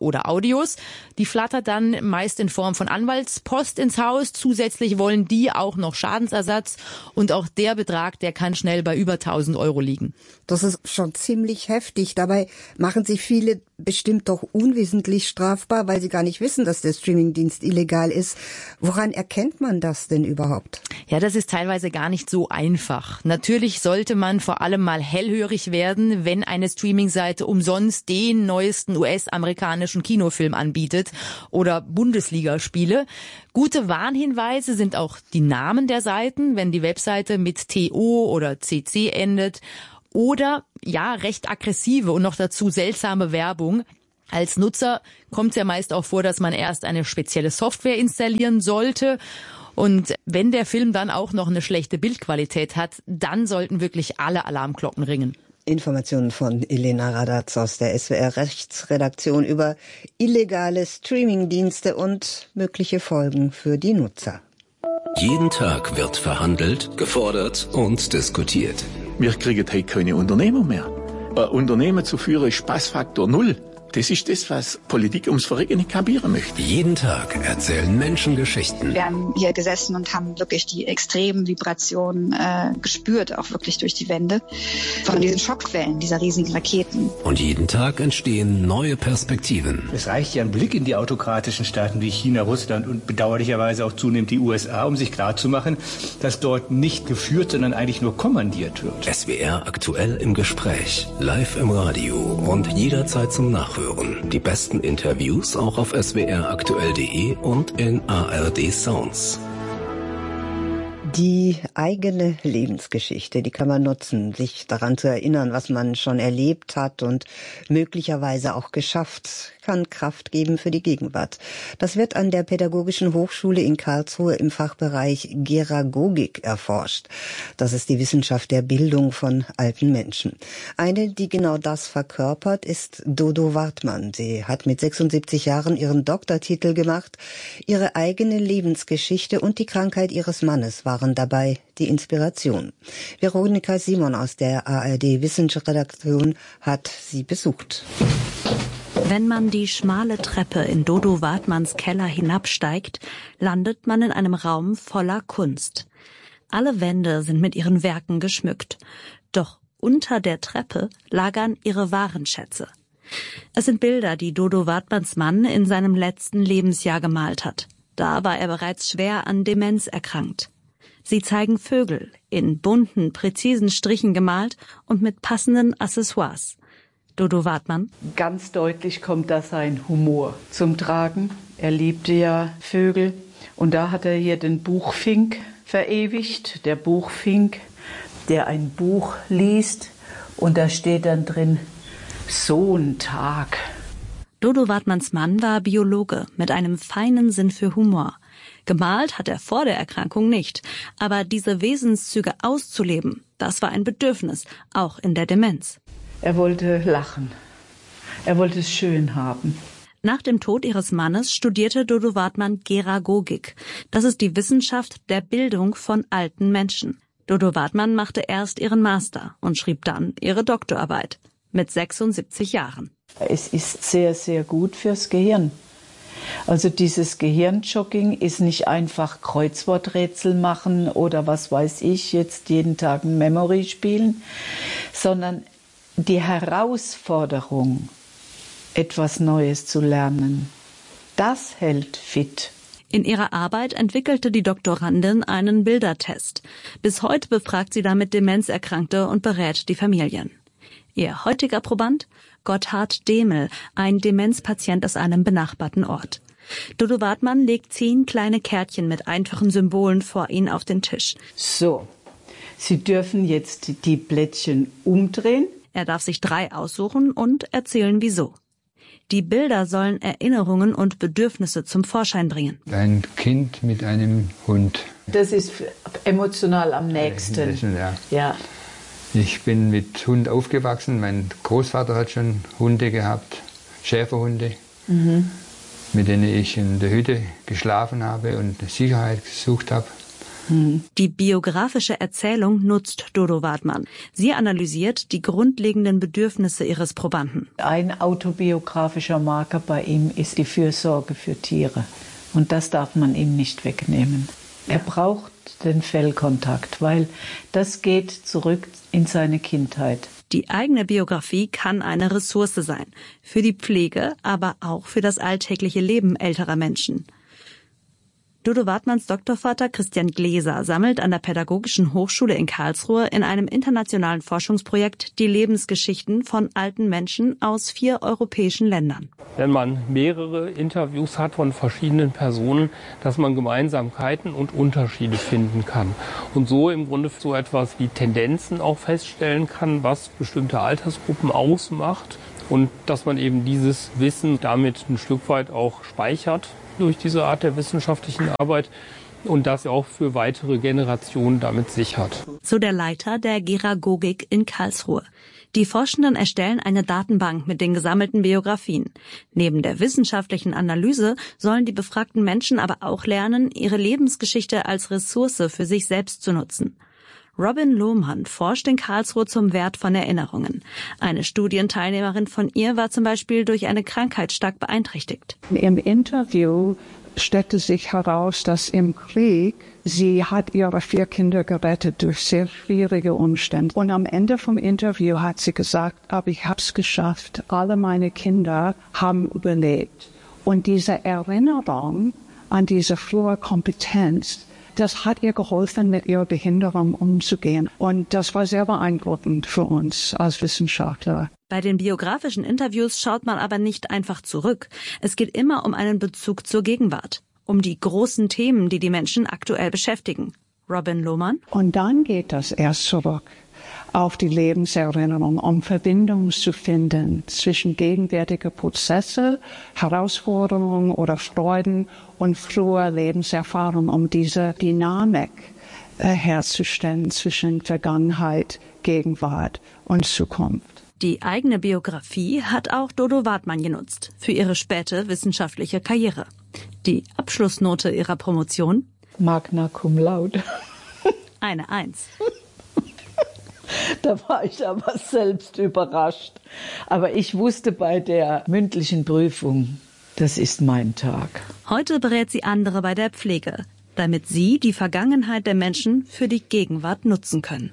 oder Audios. Die flattert dann meist in Form von Anwaltspost ins Haus. Zusätzlich wollen die auch noch Schadensersatz und auch der Betrag, der kann schnell bei über 1.000 Euro liegen. Das ist schon ziemlich heftig. Dabei machen sich viele bestimmt doch unwissentlich strafbar, weil sie gar nicht wissen, dass der Streamingdienst illegal ist. Woran erkennt man das denn überhaupt? Ja, das ist teilweise gar nicht so einfach. Natürlich sollte man vor allem mal hellhörig werden, wenn eine Streaming-Seite umsonst den neuesten US-amerikanischen Kinofilm anbietet oder Bundesligaspiele. Gute Warnhinweise sind auch die Namen der Seiten, wenn die Webseite mit TO oder CC endet. Oder, ja, recht aggressive und noch dazu seltsame Werbung. Als Nutzer kommt es ja meist auch vor, dass man erst eine spezielle Software installieren sollte. Und wenn der Film dann auch noch eine schlechte Bildqualität hat, dann sollten wirklich alle Alarmglocken ringen. Informationen von Elena Radatz aus der SWR-Rechtsredaktion über illegale Streamingdienste und mögliche Folgen für die Nutzer. Jeden Tag wird verhandelt, gefordert und diskutiert. Wir kriegen heute keine Unternehmer mehr. Ein Unternehmen zu führen ist Spaßfaktor 0. Das ist das, was Politik ums Verrecken nicht kapieren möchte. Jeden Tag erzählen Menschen Geschichten. Wir haben hier gesessen und haben wirklich die extremen Vibrationen gespürt, auch wirklich durch die Wände, von diesen Schockwellen, dieser riesigen Raketen. Und jeden Tag entstehen neue Perspektiven. Es reicht ja ein Blick in die autokratischen Staaten wie China, Russland und bedauerlicherweise auch zunehmend die USA, um sich klarzumachen, dass dort nicht geführt, sondern eigentlich nur kommandiert wird. SWR aktuell im Gespräch, live im Radio und jederzeit zum Nachhören. Die besten Interviews auch auf swraktuell.de und in ARD Sounds. Die eigene Lebensgeschichte, die kann man nutzen, sich daran zu erinnern, was man schon erlebt hat und möglicherweise auch geschafft, kann Kraft geben für die Gegenwart. Das wird an der Pädagogischen Hochschule in Karlsruhe im Fachbereich Geragogik erforscht. Das ist die Wissenschaft der Bildung von alten Menschen. Eine, die genau das verkörpert, ist Dodo Wartmann. Sie hat mit 76 Jahren ihren Doktortitel gemacht. Ihre eigene Lebensgeschichte und die Krankheit ihres Mannes waren dabei die Inspiration. Veronika Simon aus der ARD Wissenschaftsredaktion hat sie besucht. Wenn man die schmale Treppe in Dodo Wartmanns Keller hinabsteigt, landet man in einem Raum voller Kunst. Alle Wände sind mit ihren Werken geschmückt. Doch unter der Treppe lagern ihre wahren Schätze. Es sind Bilder, die Dodo Wartmanns Mann in seinem letzten Lebensjahr gemalt hat. Da war er bereits schwer an Demenz erkrankt. Sie zeigen Vögel, in bunten, präzisen Strichen gemalt und mit passenden Accessoires. Dodo Wartmann. Ganz deutlich kommt da sein Humor zum Tragen. Er liebte ja Vögel und da hat er hier den Buchfink verewigt. Der Buchfink, der ein Buch liest und da steht dann drin, so ein Tag. Dodo Wartmanns Mann war Biologe mit einem feinen Sinn für Humor. Gemalt hat er vor der Erkrankung nicht, aber diese Wesenszüge auszuleben, das war ein Bedürfnis, auch in der Demenz. Er wollte lachen. Er wollte es schön haben. Nach dem Tod ihres Mannes studierte Dodo Wartmann Geragogik. Das ist die Wissenschaft der Bildung von alten Menschen. Dodo Wartmann machte erst ihren Master und schrieb dann ihre Doktorarbeit mit 76 Jahren. Es ist sehr, sehr gut fürs Gehirn. Also dieses Gehirnjogging ist nicht einfach Kreuzworträtsel machen oder was weiß ich, jetzt jeden Tag ein Memory spielen, sondern die Herausforderung, etwas Neues zu lernen, das hält fit. In ihrer Arbeit entwickelte die Doktorandin einen Bildertest. Bis heute befragt sie damit Demenzerkrankte und berät die Familien. Ihr heutiger Proband? Gotthard Demel, ein Demenzpatient aus einem benachbarten Ort. Dodo Wartmann legt 10 kleine Kärtchen mit einfachen Symbolen vor ihn auf den Tisch. So, Sie dürfen jetzt die Blättchen umdrehen. Er darf sich 3 aussuchen und erzählen, wieso. Die Bilder sollen Erinnerungen und Bedürfnisse zum Vorschein bringen. Ein Kind mit einem Hund. Das ist emotional am nächsten. Ja. Ich bin mit Hund aufgewachsen. Mein Großvater hat schon Hunde gehabt, Schäferhunde, mit denen ich in der Hütte geschlafen habe und Sicherheit gesucht habe. Die biografische Erzählung nutzt Dodo Wartmann. Sie analysiert die grundlegenden Bedürfnisse ihres Probanden. Ein autobiografischer Marker bei ihm ist die Fürsorge für Tiere. Und das darf man ihm nicht wegnehmen. Er braucht den Fellkontakt, weil das geht zurück in seine Kindheit. Die eigene Biografie kann eine Ressource sein. Für die Pflege, aber auch für das alltägliche Leben älterer Menschen. Dodo Wartmanns Doktorvater Christian Gläser sammelt an der Pädagogischen Hochschule in Karlsruhe in einem internationalen Forschungsprojekt die Lebensgeschichten von alten Menschen aus 4 europäischen Ländern. Wenn man mehrere Interviews hat von verschiedenen Personen, dass man Gemeinsamkeiten und Unterschiede finden kann. Und so im Grunde so etwas wie Tendenzen auch feststellen kann, was bestimmte Altersgruppen ausmacht. Und dass man eben dieses Wissen damit ein Stück weit auch speichert durch diese Art der wissenschaftlichen Arbeit und das auch für weitere Generationen damit sichert. So der Leiter der Geragogik in Karlsruhe. Die Forschenden erstellen eine Datenbank mit den gesammelten Biografien. Neben der wissenschaftlichen Analyse sollen die befragten Menschen aber auch lernen, ihre Lebensgeschichte als Ressource für sich selbst zu nutzen. Robin Lohmann forscht in Karlsruhe zum Wert von Erinnerungen. Eine Studienteilnehmerin von ihr war zum Beispiel durch eine Krankheit stark beeinträchtigt. Im Interview stellte sich heraus, dass im Krieg sie hat ihre 4 Kinder gerettet durch sehr schwierige Umstände. Und am Ende vom Interview hat sie gesagt, aber ich habe es geschafft, alle meine Kinder haben überlebt. Und diese Erinnerung an diese frühe Kompetenz, das hat ihr geholfen, mit ihrer Behinderung umzugehen. Und das war sehr beeindruckend für uns als Wissenschaftler. Bei den biografischen Interviews schaut man aber nicht einfach zurück. Es geht immer um einen Bezug zur Gegenwart, um die großen Themen, die die Menschen aktuell beschäftigen. Robin Lohmann. Und dann geht das erst zurück auf die Lebenserinnerung, um Verbindungen zu finden zwischen gegenwärtigen Prozessen, Herausforderungen oder Freuden und früher Lebenserfahrung, um diese Dynamik herzustellen zwischen Vergangenheit, Gegenwart und Zukunft. Die eigene Biografie hat auch Dodo Wartmann genutzt für ihre späte wissenschaftliche Karriere. Die Abschlussnote ihrer Promotion? Magna cum laude. Eine 1. Da war ich aber selbst überrascht. Aber ich wusste bei der mündlichen Prüfung, das ist mein Tag. Heute berät sie andere bei der Pflege, damit sie die Vergangenheit der Menschen für die Gegenwart nutzen können.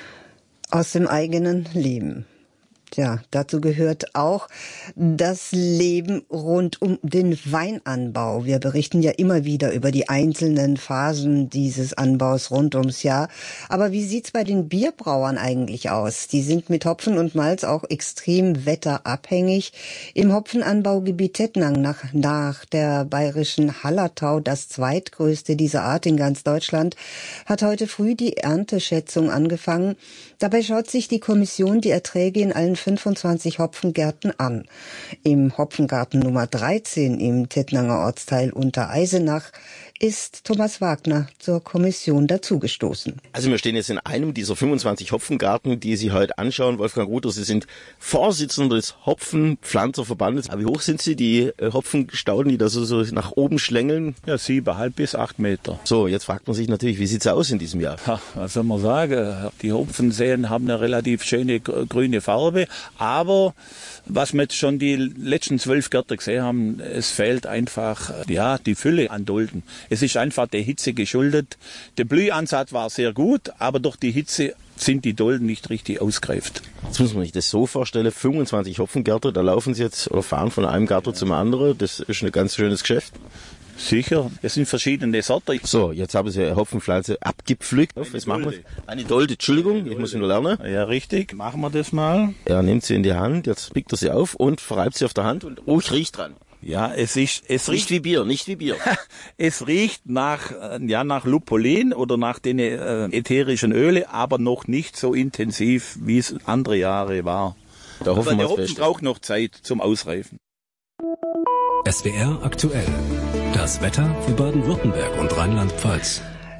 Aus dem eigenen Leben. Ja, dazu gehört auch das Leben rund um den Weinanbau. Wir berichten ja immer wieder über die einzelnen Phasen dieses Anbaus rund ums Jahr. Aber wie sieht's bei den Bierbrauern eigentlich aus? Die sind mit Hopfen und Malz auch extrem wetterabhängig. Im Hopfenanbaugebiet Tettnang nach der bayerischen Hallertau, das zweitgrößte dieser Art in ganz Deutschland, hat heute früh die Ernteschätzung angefangen. Dabei schaut sich die Kommission die Erträge in allen 25 Hopfengärten an. Im Hopfengarten Nummer 13 im Tettnanger Ortsteil Untereisenach ist Thomas Wagner zur Kommission dazugestoßen. Also wir stehen jetzt in einem dieser 25 Hopfengärten, die Sie heute anschauen. Wolfgang Ruther, Sie sind Vorsitzender des Hopfenpflanzerverbandes. Aber wie hoch sind Sie, die Hopfenstauden, die da so nach oben schlängeln? Ja, 7,5 bis 8 Meter. So, jetzt fragt man sich natürlich, wie sieht's aus in diesem Jahr? Ja, was soll man sagen? Die Hopfenseen haben eine relativ schöne grüne Farbe, aber was wir jetzt schon die letzten 12 Gärten gesehen haben, es fehlt einfach die Fülle an Dolden. Es ist einfach der Hitze geschuldet. Der Blühansatz war sehr gut, aber durch die Hitze sind die Dolden nicht richtig ausgereift. Jetzt muss man sich das so vorstellen, 25 Hopfengärten, da laufen Sie jetzt oder fahren von einem Garten zum anderen. Das ist ein ganz schönes Geschäft. Sicher, es sind verschiedene Sorten. So, jetzt haben Sie eine Hopfenpflanze abgepflückt. Was machen wir? Eine Dolde, Entschuldigung, ich muss ihn nur lernen. Ja, richtig, machen wir das mal. Er nimmt sie in die Hand, jetzt pickt er sie auf und verreibt sie auf der Hand und riecht dran. Ja, es riecht wie Bier, nicht wie Bier. Es riecht nach Lupulin oder nach den ätherischen Öle, aber noch nicht so intensiv, wie es andere Jahre war. Der Hopfen braucht noch Zeit zum Ausreifen. SWR aktuell. Das Wetter für Baden-Württemberg und Rheinland-Pfalz.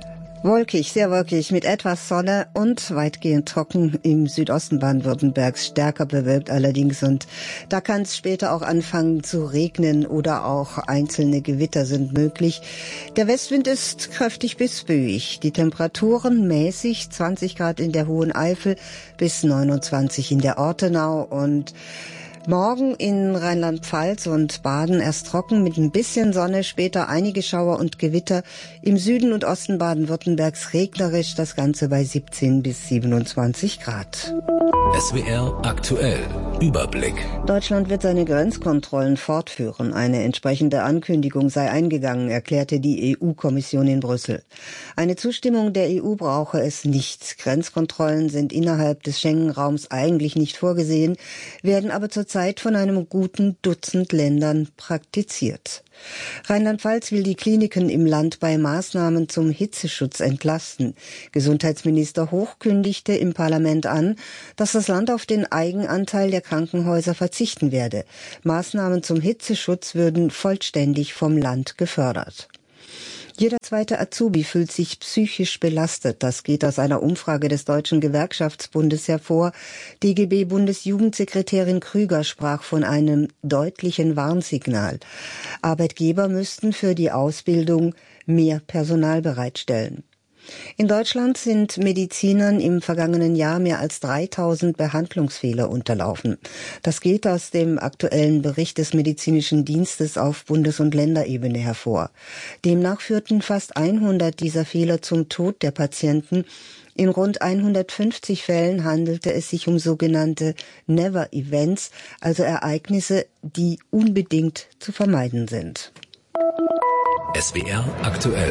Wolkig, sehr wolkig, mit etwas Sonne und weitgehend trocken im Südosten Baden-Württembergs, stärker bewölkt allerdings, und da kann es später auch anfangen zu regnen oder auch einzelne Gewitter sind möglich. Der Westwind ist kräftig bis böig, die Temperaturen mäßig, 20 Grad in der Hohen Eifel bis 29 in der Ortenau, und morgen in Rheinland-Pfalz und Baden erst trocken mit ein bisschen Sonne, später einige Schauer und Gewitter. Im Süden und Osten Baden-Württembergs regnerisch, das Ganze bei 17 bis 27 Grad. SWR aktuell. Überblick. Deutschland wird seine Grenzkontrollen fortführen. Eine entsprechende Ankündigung sei eingegangen, erklärte die EU-Kommission in Brüssel. Eine Zustimmung der EU brauche es nicht. Grenzkontrollen sind innerhalb des Schengen-Raums eigentlich nicht vorgesehen, werden aber zurzeit von einem guten Dutzend Ländern praktiziert. Rheinland-Pfalz will die Kliniken im Land bei Maßnahmen zum Hitzeschutz entlasten. Gesundheitsminister Hoch kündigte im Parlament an, dass das Land auf den Eigenanteil der Krankenhäuser verzichten werde. Maßnahmen zum Hitzeschutz würden vollständig vom Land gefördert. Jeder zweite Azubi fühlt sich psychisch belastet. Das geht aus einer Umfrage des Deutschen Gewerkschaftsbundes hervor. DGB-Bundesjugendsekretärin Krüger sprach von einem deutlichen Warnsignal. Arbeitgeber müssten für die Ausbildung mehr Personal bereitstellen. In Deutschland sind Medizinern im vergangenen Jahr mehr als 3000 Behandlungsfehler unterlaufen. Das geht aus dem aktuellen Bericht des Medizinischen Dienstes auf Bundes- und Länderebene hervor. Demnach führten fast 100 dieser Fehler zum Tod der Patienten. In rund 150 Fällen handelte es sich um sogenannte Never-Events, also Ereignisse, die unbedingt zu vermeiden sind. SWR aktuell.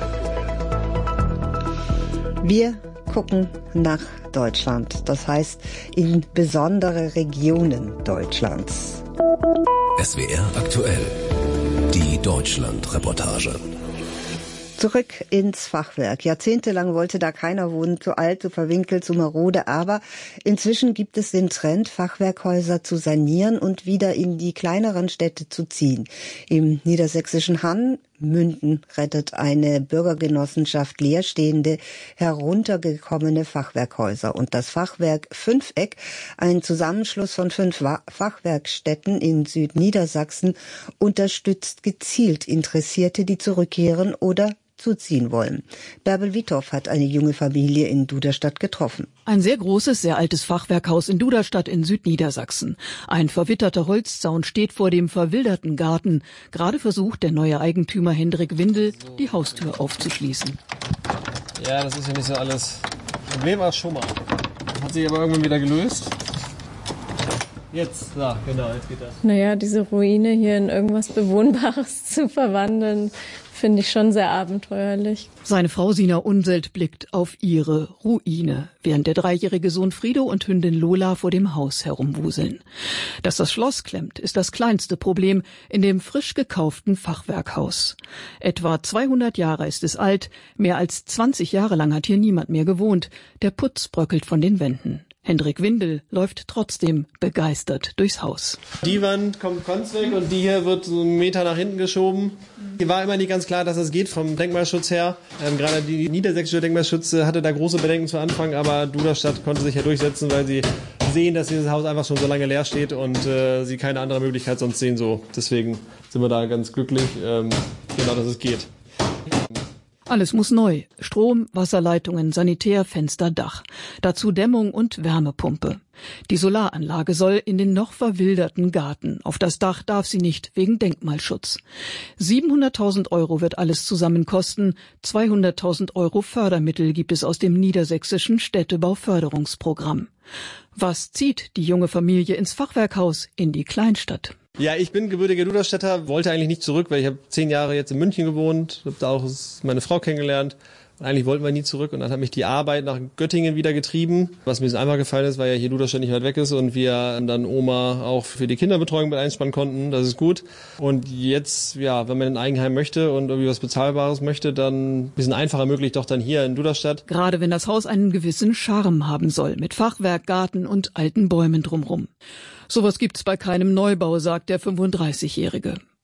Wir gucken nach Deutschland, das heißt in besondere Regionen Deutschlands. SWR aktuell, die Deutschland-Reportage. Zurück ins Fachwerk. Jahrzehntelang wollte da keiner wohnen, zu alt, zu verwinkelt, zu marode, aber inzwischen gibt es den Trend, Fachwerkhäuser zu sanieren und wieder in die kleineren Städte zu ziehen. Im niedersächsischen Hann, Münden, rettet eine Bürgergenossenschaft leerstehende, heruntergekommene Fachwerkhäuser. Und das Fachwerk Fünfeck, ein Zusammenschluss von 5 Fachwerkstätten in Südniedersachsen, unterstützt gezielt Interessierte, die zurückkehren oder zuziehen wollen. Bärbel Withoff hat eine junge Familie in Duderstadt getroffen. Ein sehr großes, sehr altes Fachwerkhaus in Duderstadt in Südniedersachsen. Ein verwitterter Holzzaun steht vor dem verwilderten Garten. Gerade versucht der neue Eigentümer Hendrik Windel, die Haustür aufzuschließen. Ja, das ist ja nicht so alles. Problem war es schon mal. Hat sich aber irgendwann wieder gelöst. Jetzt, ja, genau, jetzt geht das. Naja, diese Ruine hier in irgendwas Bewohnbares zu verwandeln, finde ich schon sehr abenteuerlich. Seine Frau Sina Unselt blickt auf ihre Ruine, während der 3-jährige Sohn Frido und Hündin Lola vor dem Haus herumwuseln. Dass das Schloss klemmt, ist das kleinste Problem in dem frisch gekauften Fachwerkhaus. Etwa 200 Jahre ist es alt, mehr als 20 Jahre lang hat hier niemand mehr gewohnt. Der Putz bröckelt von den Wänden. Hendrik Windel läuft trotzdem begeistert durchs Haus. Die Wand kommt ganz weg und die hier wird so 1 Meter nach hinten geschoben. Hier war immer nicht ganz klar, dass es geht vom Denkmalschutz her. Gerade die niedersächsische Denkmalschutz hatte da große Bedenken zu Anfang, aber Duderstadt konnte sich ja durchsetzen, weil sie sehen, dass dieses Haus einfach schon so lange leer steht und sie keine andere Möglichkeit sonst sehen. So. Deswegen sind wir da ganz glücklich, genau, dass es geht. Alles muss neu. Strom, Wasserleitungen, Sanitär, Fenster, Dach. Dazu Dämmung und Wärmepumpe. Die Solaranlage soll in den noch verwilderten Garten. Auf das Dach darf sie nicht, wegen Denkmalschutz. 700.000 € wird alles zusammen kosten. 200.000 € Fördermittel gibt es aus dem niedersächsischen Städtebauförderungsprogramm. Was zieht die junge Familie ins Fachwerkhaus in die Kleinstadt? Ja, ich bin gebürtiger Duderstädter, wollte eigentlich nicht zurück, weil ich habe 10 Jahre jetzt in München gewohnt, habe da auch meine Frau kennengelernt. Und eigentlich wollten wir nie zurück und dann hat mich die Arbeit nach Göttingen wieder getrieben. Was mir so einfach gefallen ist, weil ja hier Duderstadt nicht weit weg ist und wir dann Oma auch für die Kinderbetreuung mit einspannen konnten. Das ist gut. Und jetzt, ja, wenn man ein Eigenheim möchte und irgendwie was Bezahlbares möchte, dann ein bisschen einfacher möglich doch dann hier in Duderstadt. Gerade wenn das Haus einen gewissen Charme haben soll, mit Fachwerk, Garten und alten Bäumen drumrum. Sowas gibt's bei keinem Neubau, sagt der 35-Jährige.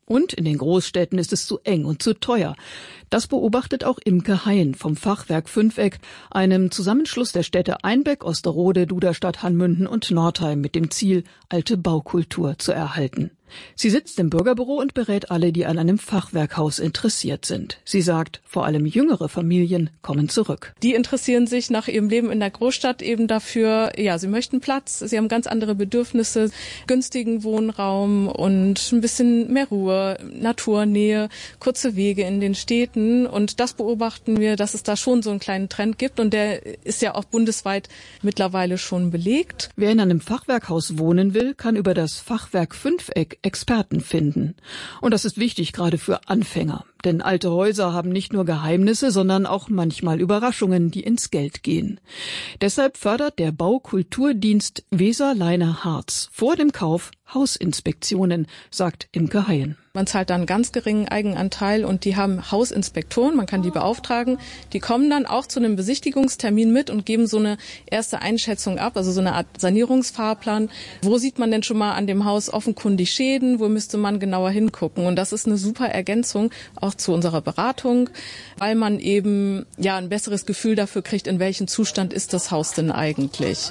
Und in den Großstädten ist es zu eng und zu teuer. Das beobachtet auch Imke Hein vom Fachwerk Fünfeck, einem Zusammenschluss der Städte Einbeck, Osterode, Duderstadt, Hanmünden und Nordheim mit dem Ziel, alte Baukultur zu erhalten. Sie sitzt im Bürgerbüro und berät alle, die an einem Fachwerkhaus interessiert sind. Sie sagt, vor allem jüngere Familien kommen zurück. Die interessieren sich nach ihrem Leben in der Großstadt eben dafür, ja, sie möchten Platz, sie haben ganz andere Bedürfnisse, günstigen Wohnraum und ein bisschen mehr Ruhe, Naturnähe, kurze Wege in den Städten. Und das beobachten wir, dass es da schon so einen kleinen Trend gibt und der ist ja auch bundesweit mittlerweile schon belegt. Wer in einem Fachwerkhaus wohnen will, kann über das Fachwerk Fünfeck Experten finden. Und das ist wichtig, gerade für Anfänger. Denn alte Häuser haben nicht nur Geheimnisse, sondern auch manchmal Überraschungen, die ins Geld gehen. Deshalb fördert der Baukulturdienst Weser-Leine-Harz vor dem Kauf Hausinspektionen, sagt Imke Hein. Man zahlt da einen ganz geringen Eigenanteil und die haben Hausinspektoren, man kann die beauftragen. Die kommen dann auch zu einem Besichtigungstermin mit und geben so eine erste Einschätzung ab, also so eine Art Sanierungsfahrplan. Wo sieht man denn schon mal an dem Haus offenkundig Schäden, wo müsste man genauer hingucken? Und das ist eine super Ergänzung auch zu unserer Beratung, weil man eben ja ein besseres Gefühl dafür kriegt, in welchem Zustand ist das Haus denn eigentlich.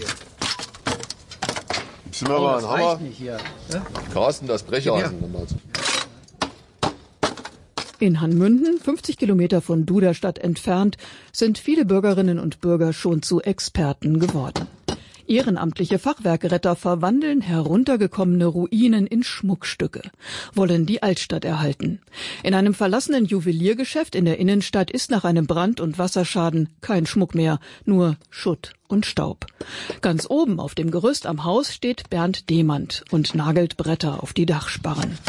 Müssen wir mal einen Hammer. Carsten, das Brecheisen. In Hanmünden, 50 Kilometer von Duderstadt entfernt, sind viele Bürgerinnen und Bürger schon zu Experten geworden. Ehrenamtliche Fachwerkretter verwandeln heruntergekommene Ruinen in Schmuckstücke, wollen die Altstadt erhalten. In einem verlassenen Juweliergeschäft in der Innenstadt ist nach einem Brand- und Wasserschaden kein Schmuck mehr, nur Schutt und Staub. Ganz oben auf dem Gerüst am Haus steht Bernd Demand und nagelt Bretter auf die Dachsparren.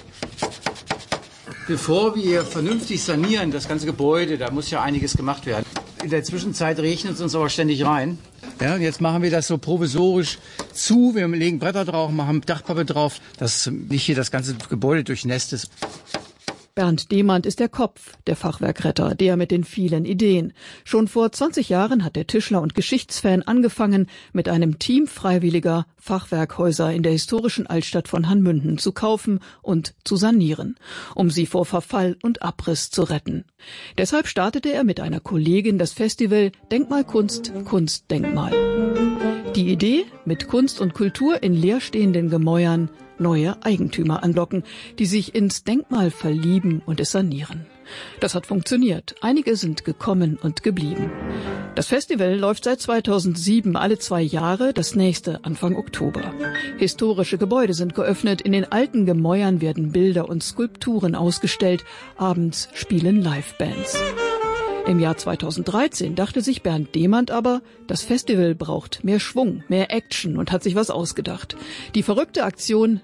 Bevor wir vernünftig sanieren, das ganze Gebäude, da muss ja einiges gemacht werden. In der Zwischenzeit regnet es uns aber ständig rein. Ja, und jetzt machen wir das so provisorisch zu. Wir legen Bretter drauf, machen Dachpappe drauf, dass nicht hier das ganze Gebäude durchnässt ist. Bernd Demand ist der Kopf der Fachwerkretter, der mit den vielen Ideen. Schon vor 20 Jahren hat der Tischler und Geschichtsfan angefangen, mit einem Team Freiwilliger Fachwerkhäuser in der historischen Altstadt von Hanmünden zu kaufen und zu sanieren, um sie vor Verfall und Abriss zu retten. Deshalb startete er mit einer Kollegin das Festival Denkmalkunst, Kunstdenkmal. Die Idee, mit Kunst und Kultur in leerstehenden Gemäuern neue Eigentümer anlocken, die sich ins Denkmal verlieben und es sanieren. Das hat funktioniert. Einige sind gekommen und geblieben. Das Festival läuft seit 2007 alle 2 Jahre, das nächste Anfang Oktober. Historische Gebäude sind geöffnet, in den alten Gemäuern werden Bilder und Skulpturen ausgestellt, abends spielen Livebands. Im Jahr 2013 dachte sich Bernd Demand aber, das Festival braucht mehr Schwung, mehr Action und hat sich was ausgedacht. Die verrückte Aktion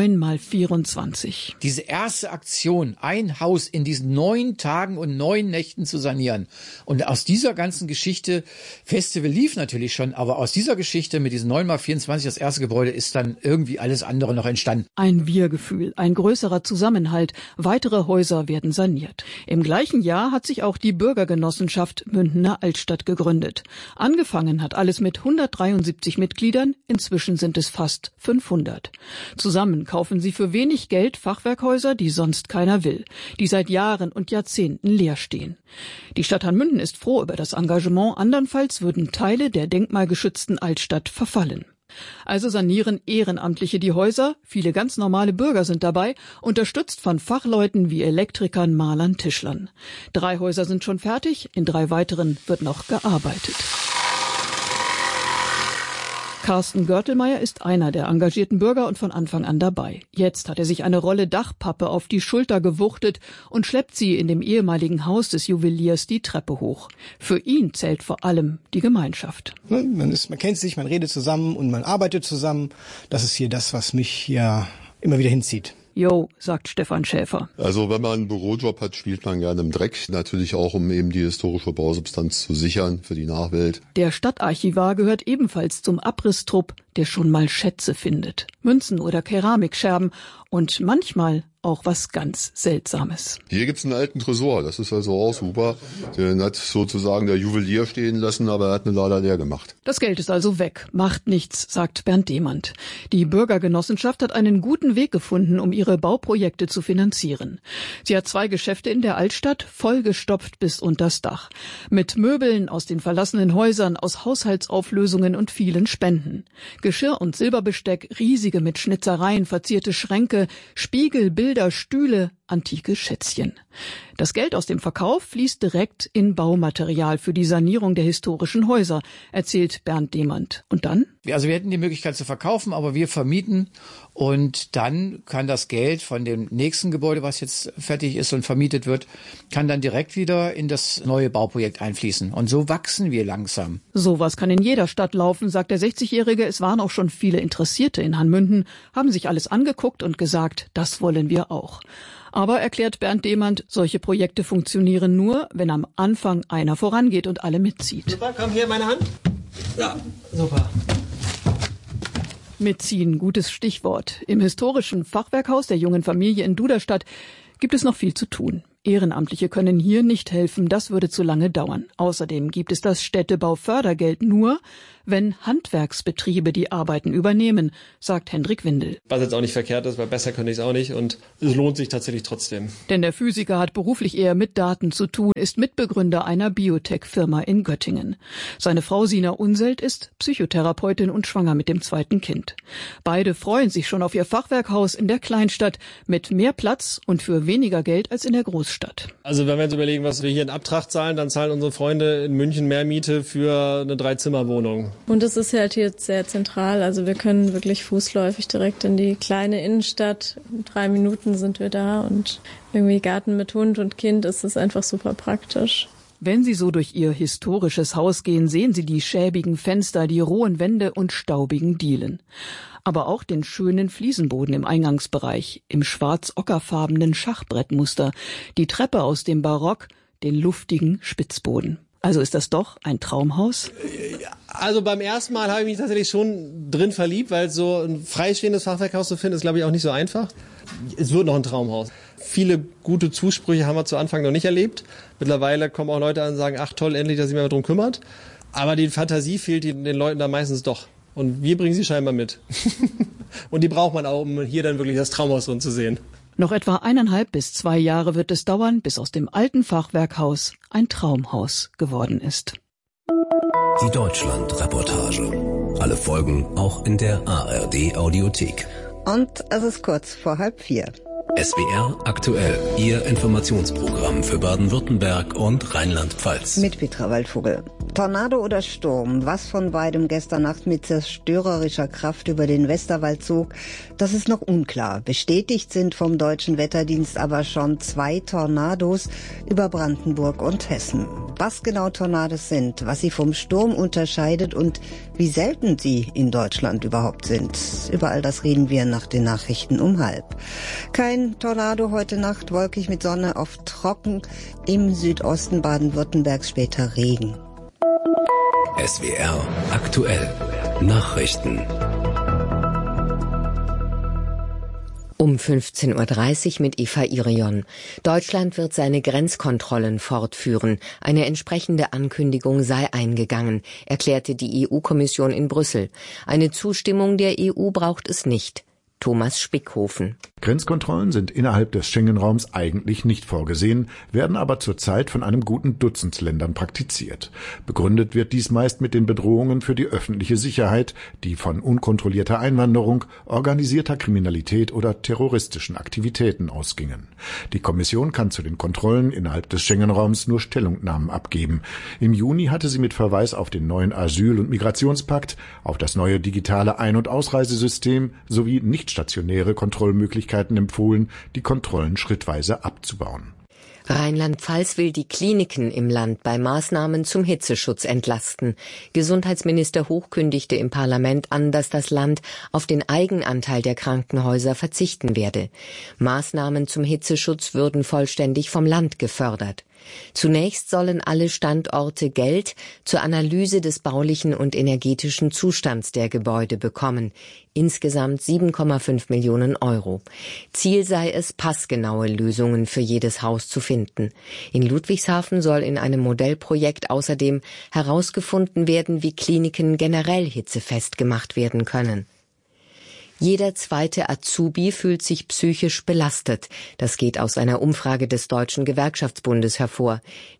9x24. Diese erste Aktion, ein Haus in diesen 9 Tagen und 9 Nächten zu sanieren. Und aus dieser ganzen Geschichte, Festival lief natürlich schon, aber aus dieser Geschichte mit diesen 9x24, das erste Gebäude, ist dann irgendwie alles andere noch entstanden. Ein Wir-Gefühl, ein größerer Zusammenhalt, weitere Häuser werden saniert. Im gleichen Jahr hat sich auch die Bürgergenossenschaft Münchener Altstadt gegründet. Angefangen hat alles mit 173 Mitgliedern, inzwischen sind es fast 500. Zusammen kaufen sie für wenig Geld Fachwerkhäuser, die sonst keiner will, die seit Jahren und Jahrzehnten leer stehen. Die Stadt Hanmünden ist froh über das Engagement, andernfalls würden Teile der denkmalgeschützten Altstadt verfallen. Also sanieren Ehrenamtliche die Häuser, viele ganz normale Bürger sind dabei, unterstützt von Fachleuten wie Elektrikern, Malern, Tischlern. 3 Häuser sind schon fertig, in 3 weiteren wird noch gearbeitet. Carsten Görtelmeier ist einer der engagierten Bürger und von Anfang an dabei. Jetzt hat er sich eine Rolle Dachpappe auf die Schulter gewuchtet und schleppt sie in dem ehemaligen Haus des Juweliers die Treppe hoch. Für ihn zählt vor allem die Gemeinschaft. Man kennt sich, man redet zusammen und man arbeitet zusammen. Das ist hier das, was mich hier immer wieder hinzieht. Jo, sagt Stefan Schäfer. Also wenn man einen Bürojob hat, spielt man gerne im Dreck. Natürlich auch, um eben die historische Bausubstanz zu sichern für die Nachwelt. Der Stadtarchivar gehört ebenfalls zum Abrisstrupp der schon mal Schätze findet, Münzen oder Keramikscherben und manchmal auch was ganz Seltsames. Hier gibt's einen alten Tresor, das ist also auch super. Den hat sozusagen der Juwelier stehen lassen, aber er hat eine Lader leer gemacht. Das Geld ist also weg, macht nichts, sagt Bernd Demand. Die Bürgergenossenschaft hat einen guten Weg gefunden, um ihre Bauprojekte zu finanzieren. Sie hat 2 Geschäfte in der Altstadt, vollgestopft bis unters Dach. Mit Möbeln aus den verlassenen Häusern, aus Haushaltsauflösungen und vielen Spenden. Geschirr und Silberbesteck, riesige mit Schnitzereien verzierte Schränke, Spiegel, Bilder, Stühle, antike Schätzchen. Das Geld aus dem Verkauf fließt direkt in Baumaterial für die Sanierung der historischen Häuser, erzählt Bernd Demand. Und dann? Also wir hätten die Möglichkeit zu verkaufen, aber wir vermieten und dann kann das Geld von dem nächsten Gebäude, was jetzt fertig ist und vermietet wird, kann dann direkt wieder in das neue Bauprojekt einfließen. Und so wachsen wir langsam. Sowas kann in jeder Stadt laufen, sagt der 60-Jährige. Es waren auch schon viele Interessierte in Hanmünden, haben sich alles angeguckt und gesagt, das wollen wir auch. Aber, erklärt Bernd Demand, solche Projekte funktionieren nur, wenn am Anfang einer vorangeht und alle mitzieht. Super, komm hier, meine Hand. Ja, super. Mitziehen, gutes Stichwort. Im historischen Fachwerkhaus der jungen Familie in Duderstadt gibt es noch viel zu tun. Ehrenamtliche können hier nicht helfen, das würde zu lange dauern. Außerdem gibt es das Städtebaufördergeld nur, wenn Handwerksbetriebe die Arbeiten übernehmen, sagt Hendrik Windel. Was jetzt auch nicht verkehrt ist, weil besser könnte ich es auch nicht und es lohnt sich tatsächlich trotzdem. Denn der Physiker hat beruflich eher mit Daten zu tun, ist Mitbegründer einer Biotech-Firma in Göttingen. Seine Frau Sina Unselt ist Psychotherapeutin und schwanger mit dem 2. Kind. Beide freuen sich schon auf ihr Fachwerkhaus in der Kleinstadt mit mehr Platz und für weniger Geld als in der Großstadt. Also wenn wir jetzt überlegen, was wir hier in Abtracht zahlen, dann zahlen unsere Freunde in München mehr Miete für eine 3-Zimmer-Wohnung. Und es ist halt hier sehr zentral, also wir können wirklich fußläufig direkt in die kleine Innenstadt. In 3 Minuten sind wir da und irgendwie Garten mit Hund und Kind ist es einfach super praktisch. Wenn Sie so durch Ihr historisches Haus gehen, sehen Sie die schäbigen Fenster, die rohen Wände und staubigen Dielen. Aber auch den schönen Fliesenboden im Eingangsbereich, im schwarz-ockerfarbenen Schachbrettmuster, die Treppe aus dem Barock, den luftigen Spitzboden. Also ist das doch ein Traumhaus? Also beim ersten Mal habe ich mich tatsächlich schon drin verliebt, weil so ein freistehendes Fachwerkhaus zu finden, ist, glaube ich, auch nicht so einfach. Es wird noch ein Traumhaus. Viele gute Zusprüche haben wir zu Anfang noch nicht erlebt. Mittlerweile kommen auch Leute an und sagen, ach toll, endlich, dass sich mal darum kümmert. Aber die Fantasie fehlt den Leuten da meistens doch. Und wir bringen sie scheinbar mit. Und die braucht man auch, um hier dann wirklich das Traumhaus drin zu sehen. Noch etwa 1,5 bis 2 Jahre wird es dauern, bis aus dem alten Fachwerkhaus ein Traumhaus geworden ist. Die Deutschland-Reportage. Alle Folgen auch in der ARD-Audiothek. Und es ist kurz vor 3:30. SWR aktuell, Ihr Informationsprogramm für Baden-Württemberg und Rheinland-Pfalz. Mit Petra Waldvogel. Tornado oder Sturm, was von beidem gestern Nacht mit zerstörerischer Kraft über den Westerwald zog, das ist noch unklar. Bestätigt sind vom Deutschen Wetterdienst aber schon 2 Tornados über Brandenburg und Hessen. Was genau Tornados sind, was sie vom Sturm unterscheidet und wie selten sie in Deutschland überhaupt sind. Über all das reden wir nach den Nachrichten um 12:30. Kein Tornado heute Nacht, wolkig mit Sonne, oft trocken, im Südosten Baden-Württembergs später Regen. SWR aktuell. Nachrichten. Um 15:30 Uhr mit Eva Irion. Deutschland wird seine Grenzkontrollen fortführen. Eine entsprechende Ankündigung sei eingegangen, erklärte die EU-Kommission in Brüssel. Eine Zustimmung der EU braucht es nicht. Thomas Spickhofen. Grenzkontrollen sind innerhalb des Schengen-Raums eigentlich nicht vorgesehen, werden aber zurzeit von einem guten Dutzend Ländern praktiziert. Begründet wird dies meist mit den Bedrohungen für die öffentliche Sicherheit, die von unkontrollierter Einwanderung, organisierter Kriminalität oder terroristischen Aktivitäten ausgingen. Die Kommission kann zu den Kontrollen innerhalb des Schengen-Raums nur Stellungnahmen abgeben. Im Juni hatte sie mit Verweis auf den neuen Asyl- und Migrationspakt, auf das neue digitale Ein- und Ausreisesystem sowie nicht-stationäre Kontrollmöglichkeiten empfohlen, die Kontrollen schrittweise abzubauen. Rheinland-Pfalz will die Kliniken im Land bei Maßnahmen zum Hitzeschutz entlasten. Gesundheitsminister Hoch kündigte im Parlament an, dass das Land auf den Eigenanteil der Krankenhäuser verzichten werde. Maßnahmen zum Hitzeschutz würden vollständig vom Land gefördert. Zunächst sollen alle Standorte Geld zur Analyse des baulichen und energetischen Zustands der Gebäude bekommen. Insgesamt 7,5 Millionen Euro. Ziel sei es, passgenaue Lösungen für jedes Haus zu finden. In Ludwigshafen soll in einem Modellprojekt außerdem herausgefunden werden, wie Kliniken generell hitzefest gemacht werden können. Jeder zweite Azubi fühlt sich psychisch belastet. Das geht aus einer Umfrage des Deutschen Gewerkschaftsbundes hervor.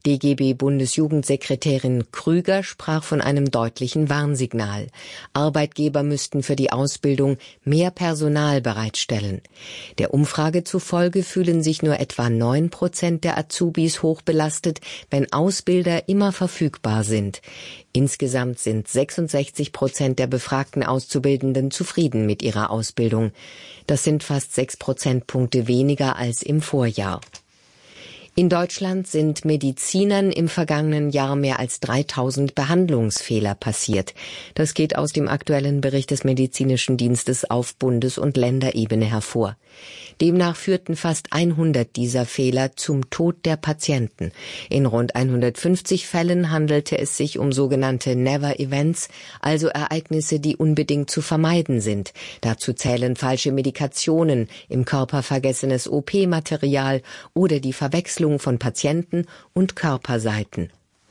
DGB-Bundesjugendsekretärin Krüger sprach von einem deutlichen Warnsignal. Arbeitgeber müssten für die Ausbildung mehr Personal bereitstellen. Der Umfrage zufolge fühlen sich nur etwa 9% der Azubis hochbelastet, wenn Ausbilder immer verfügbar sind. Insgesamt sind 66% der befragten Auszubildenden zufrieden mit ihrer Ausbildung. Das sind fast 6 Prozentpunkte weniger als im Vorjahr. In Deutschland sind Medizinern im vergangenen Jahr mehr als 3000 Behandlungsfehler passiert. Das geht aus dem aktuellen Bericht des Medizinischen Dienstes auf Bundes- und Länderebene hervor. Demnach führten fast 100 dieser Fehler zum Tod der Patienten. In rund 150 Fällen handelte es sich um sogenannte Never Events, also Ereignisse, die unbedingt zu vermeiden sind. Dazu zählen falsche Medikationen, im Körper vergessenes OP-Material oder die Verwechslung von Patienten und Körperseiten.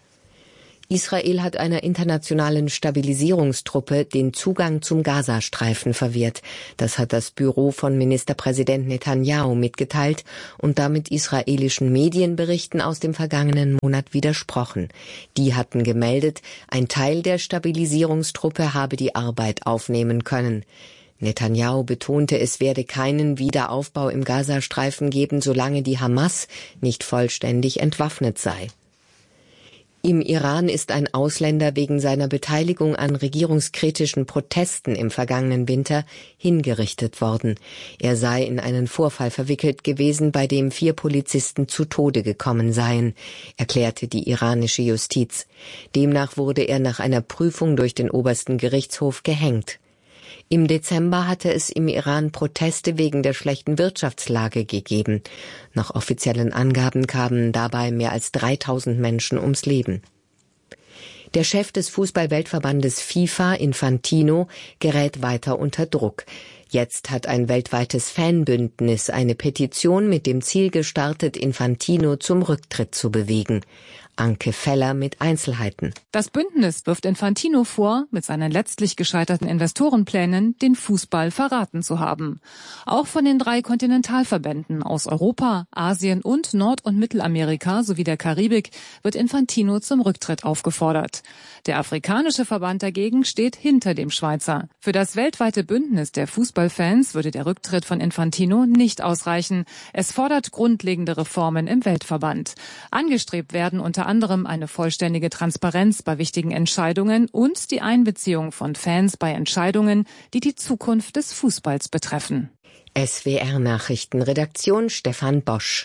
Israel hat einer internationalen Stabilisierungstruppe den Zugang zum Gazastreifen verwehrt. Das hat das Büro von Ministerpräsident Netanyahu mitgeteilt und damit israelischen Medienberichten aus dem vergangenen Monat widersprochen. Die hatten gemeldet, ein Teil der Stabilisierungstruppe habe die Arbeit aufnehmen können. Netanyahu betonte, es werde keinen Wiederaufbau im Gazastreifen geben, solange die Hamas nicht vollständig entwaffnet sei. Im Iran ist ein Ausländer wegen seiner Beteiligung an regierungskritischen Protesten im vergangenen Winter hingerichtet worden. Er sei in einen Vorfall verwickelt gewesen, bei dem 4 Polizisten zu Tode gekommen seien, erklärte die iranische Justiz. Demnach wurde er nach einer Prüfung durch den obersten Gerichtshof gehängt. Im Dezember hatte es im Iran Proteste wegen der schlechten Wirtschaftslage gegeben. Nach offiziellen Angaben kamen dabei mehr als 3000 Menschen ums Leben. Der Chef des Fußball-Weltverbandes FIFA, Infantino, gerät weiter unter Druck. Jetzt hat ein weltweites Fanbündnis eine Petition mit dem Ziel gestartet, Infantino zum Rücktritt zu bewegen. Anke Feller mit Einzelheiten. Das Bündnis wirft Infantino vor, mit seinen letztlich gescheiterten Investorenplänen den Fußball verraten zu haben. Auch von den 3 Kontinentalverbänden aus Europa, Asien und Nord- und Mittelamerika sowie der Karibik wird Infantino zum Rücktritt aufgefordert. Der afrikanische Verband dagegen steht hinter dem Schweizer. Für das weltweite Bündnis der Fußballfans würde der Rücktritt von Infantino nicht ausreichen. Es fordert grundlegende Reformen im Weltverband. Angestrebt werden unter anderem eine vollständige Transparenz bei wichtigen Entscheidungen und die Einbeziehung von Fans bei Entscheidungen, die die Zukunft des Fußballs betreffen. SWR Nachrichten, Redaktion Stefan Bosch.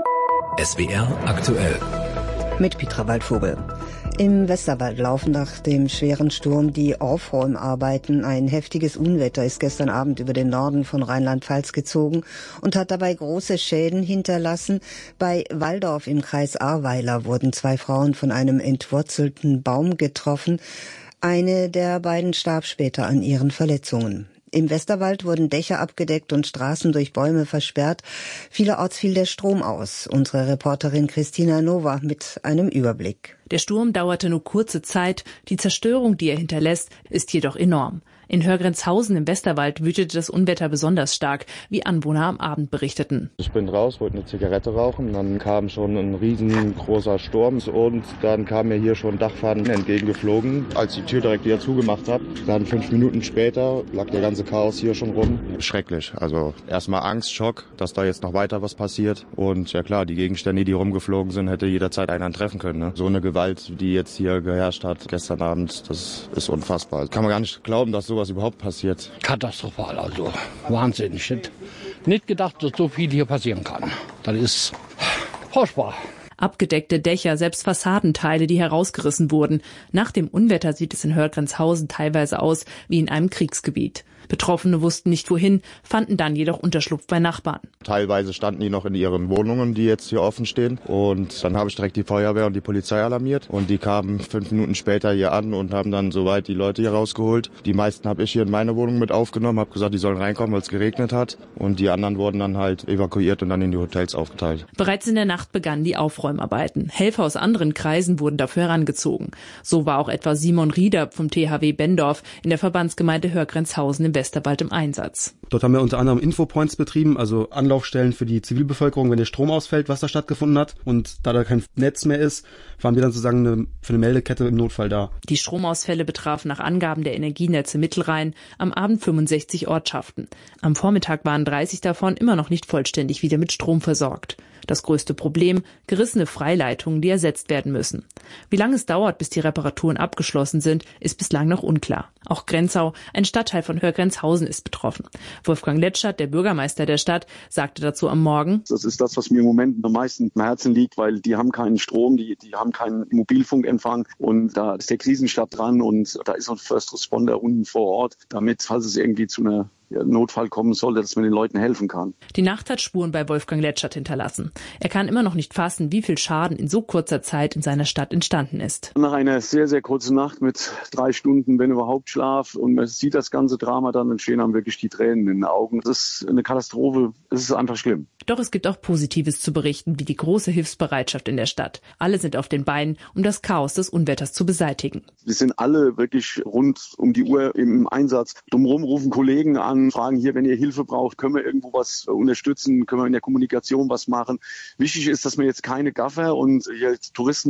SWR aktuell. Mit Petra Waldvogel. Im Westerwald laufen nach dem schweren Sturm die Aufräumarbeiten. Ein heftiges Unwetter ist gestern Abend über den Norden von Rheinland-Pfalz gezogen und hat dabei große Schäden hinterlassen. Bei Walldorf im Kreis Ahrweiler wurden 2 Frauen von einem entwurzelten Baum getroffen. Eine der beiden starb später an ihren Verletzungen. Im Westerwald wurden Dächer abgedeckt und Straßen durch Bäume versperrt. Vielerorts fiel der Strom aus. Unsere Reporterin Christina Nova mit einem Überblick. Der Sturm dauerte nur kurze Zeit. Die Zerstörung, die er hinterlässt, ist jedoch enorm. In Hörgrenzhausen im Westerwald wütete das Unwetter besonders stark, wie Anwohner am Abend berichteten. Ich bin raus, wollte eine Zigarette rauchen, dann kam schon ein riesengroßer Sturm und dann kam mir hier schon Dachpfannen entgegengeflogen. Als ich die Tür direkt wieder zugemacht habe, dann 5 Minuten später lag der ganze Chaos hier schon rum. Schrecklich, also erstmal Angst, Schock, dass da jetzt noch weiter was passiert und ja klar, die Gegenstände, die rumgeflogen sind, hätte jederzeit einen treffen können. Ne? So eine Gewalt, die jetzt hier geherrscht hat gestern Abend, das ist unfassbar. Kann man gar nicht glauben, dass sowas überhaupt passiert. Katastrophal, also wahnsinnig. Ich hätte nicht gedacht, dass so viel hier passieren kann. Das ist furchtbar. Abgedeckte Dächer, selbst Fassadenteile, die herausgerissen wurden. Nach dem Unwetter sieht es in Hörgrenzhausen teilweise aus wie in einem Kriegsgebiet. Betroffene wussten nicht wohin, fanden dann jedoch Unterschlupf bei Nachbarn. Teilweise standen die noch in ihren Wohnungen, die jetzt hier offen stehen. Und dann habe ich direkt die Feuerwehr und die Polizei alarmiert. Und die kamen 5 Minuten später hier an und haben dann soweit die Leute hier rausgeholt. Die meisten habe ich hier in meine Wohnung mit aufgenommen, habe gesagt, die sollen reinkommen, weil es geregnet hat. Und die anderen wurden dann halt evakuiert und dann in die Hotels aufgeteilt. Bereits in der Nacht begannen die Aufräumarbeiten. Helfer aus anderen Kreisen wurden dafür herangezogen. So war auch etwa Simon Rieder vom THW Bendorf in der Verbandsgemeinde Hörgrenzhausen im Westerwald im Einsatz. Dort haben wir unter anderem Infopoints betrieben, also Anlaufstellen für die Zivilbevölkerung, wenn der Strom ausfällt, was da stattgefunden hat. Und da da kein Netz mehr ist, waren wir dann sozusagen für eine Meldekette im Notfall da. Die Stromausfälle betrafen nach Angaben der Energienetze Mittelrhein am Abend 65 Ortschaften. Am Vormittag waren 30 davon immer noch nicht vollständig wieder mit Strom versorgt. Das größte Problem, gerissene Freileitungen, die ersetzt werden müssen. Wie lange es dauert, bis die Reparaturen abgeschlossen sind, ist bislang noch unklar. Auch Grenzau, ein Stadtteil von Hörgrenzhausen, ist betroffen. Wolfgang Letschert, der Bürgermeister der Stadt, sagte dazu am Morgen: Das ist das, was mir im Moment am meisten am Herzen liegt, weil die haben keinen Strom, die haben keinen Mobilfunkempfang und da ist der Krisenstab dran und da ist ein First Responder unten vor Ort, damit, falls es irgendwie zu einer Notfall kommen sollte, dass man den Leuten helfen kann. Die Nacht hat Spuren bei Wolfgang Letschert hinterlassen. Er kann immer noch nicht fassen, wie viel Schaden in so kurzer Zeit in seiner Stadt entstanden ist. Nach einer sehr, sehr kurzen Nacht mit 3 Stunden, wenn überhaupt, Schlaf und man sieht das ganze Drama, dann entstehen einem wirklich die Tränen in den Augen. Das ist eine Katastrophe, es ist einfach schlimm. Doch es gibt auch Positives zu berichten, wie die große Hilfsbereitschaft in der Stadt. Alle sind auf den Beinen, um das Chaos des Unwetters zu beseitigen. Wir sind alle wirklich rund um die Uhr im Einsatz. Drumherum rufen Kollegen an, fragen hier, wenn ihr Hilfe braucht, können wir irgendwo was unterstützen, können wir in der Kommunikation was machen. Wichtig ist, dass wir jetzt keine Gaffer und hier Touristen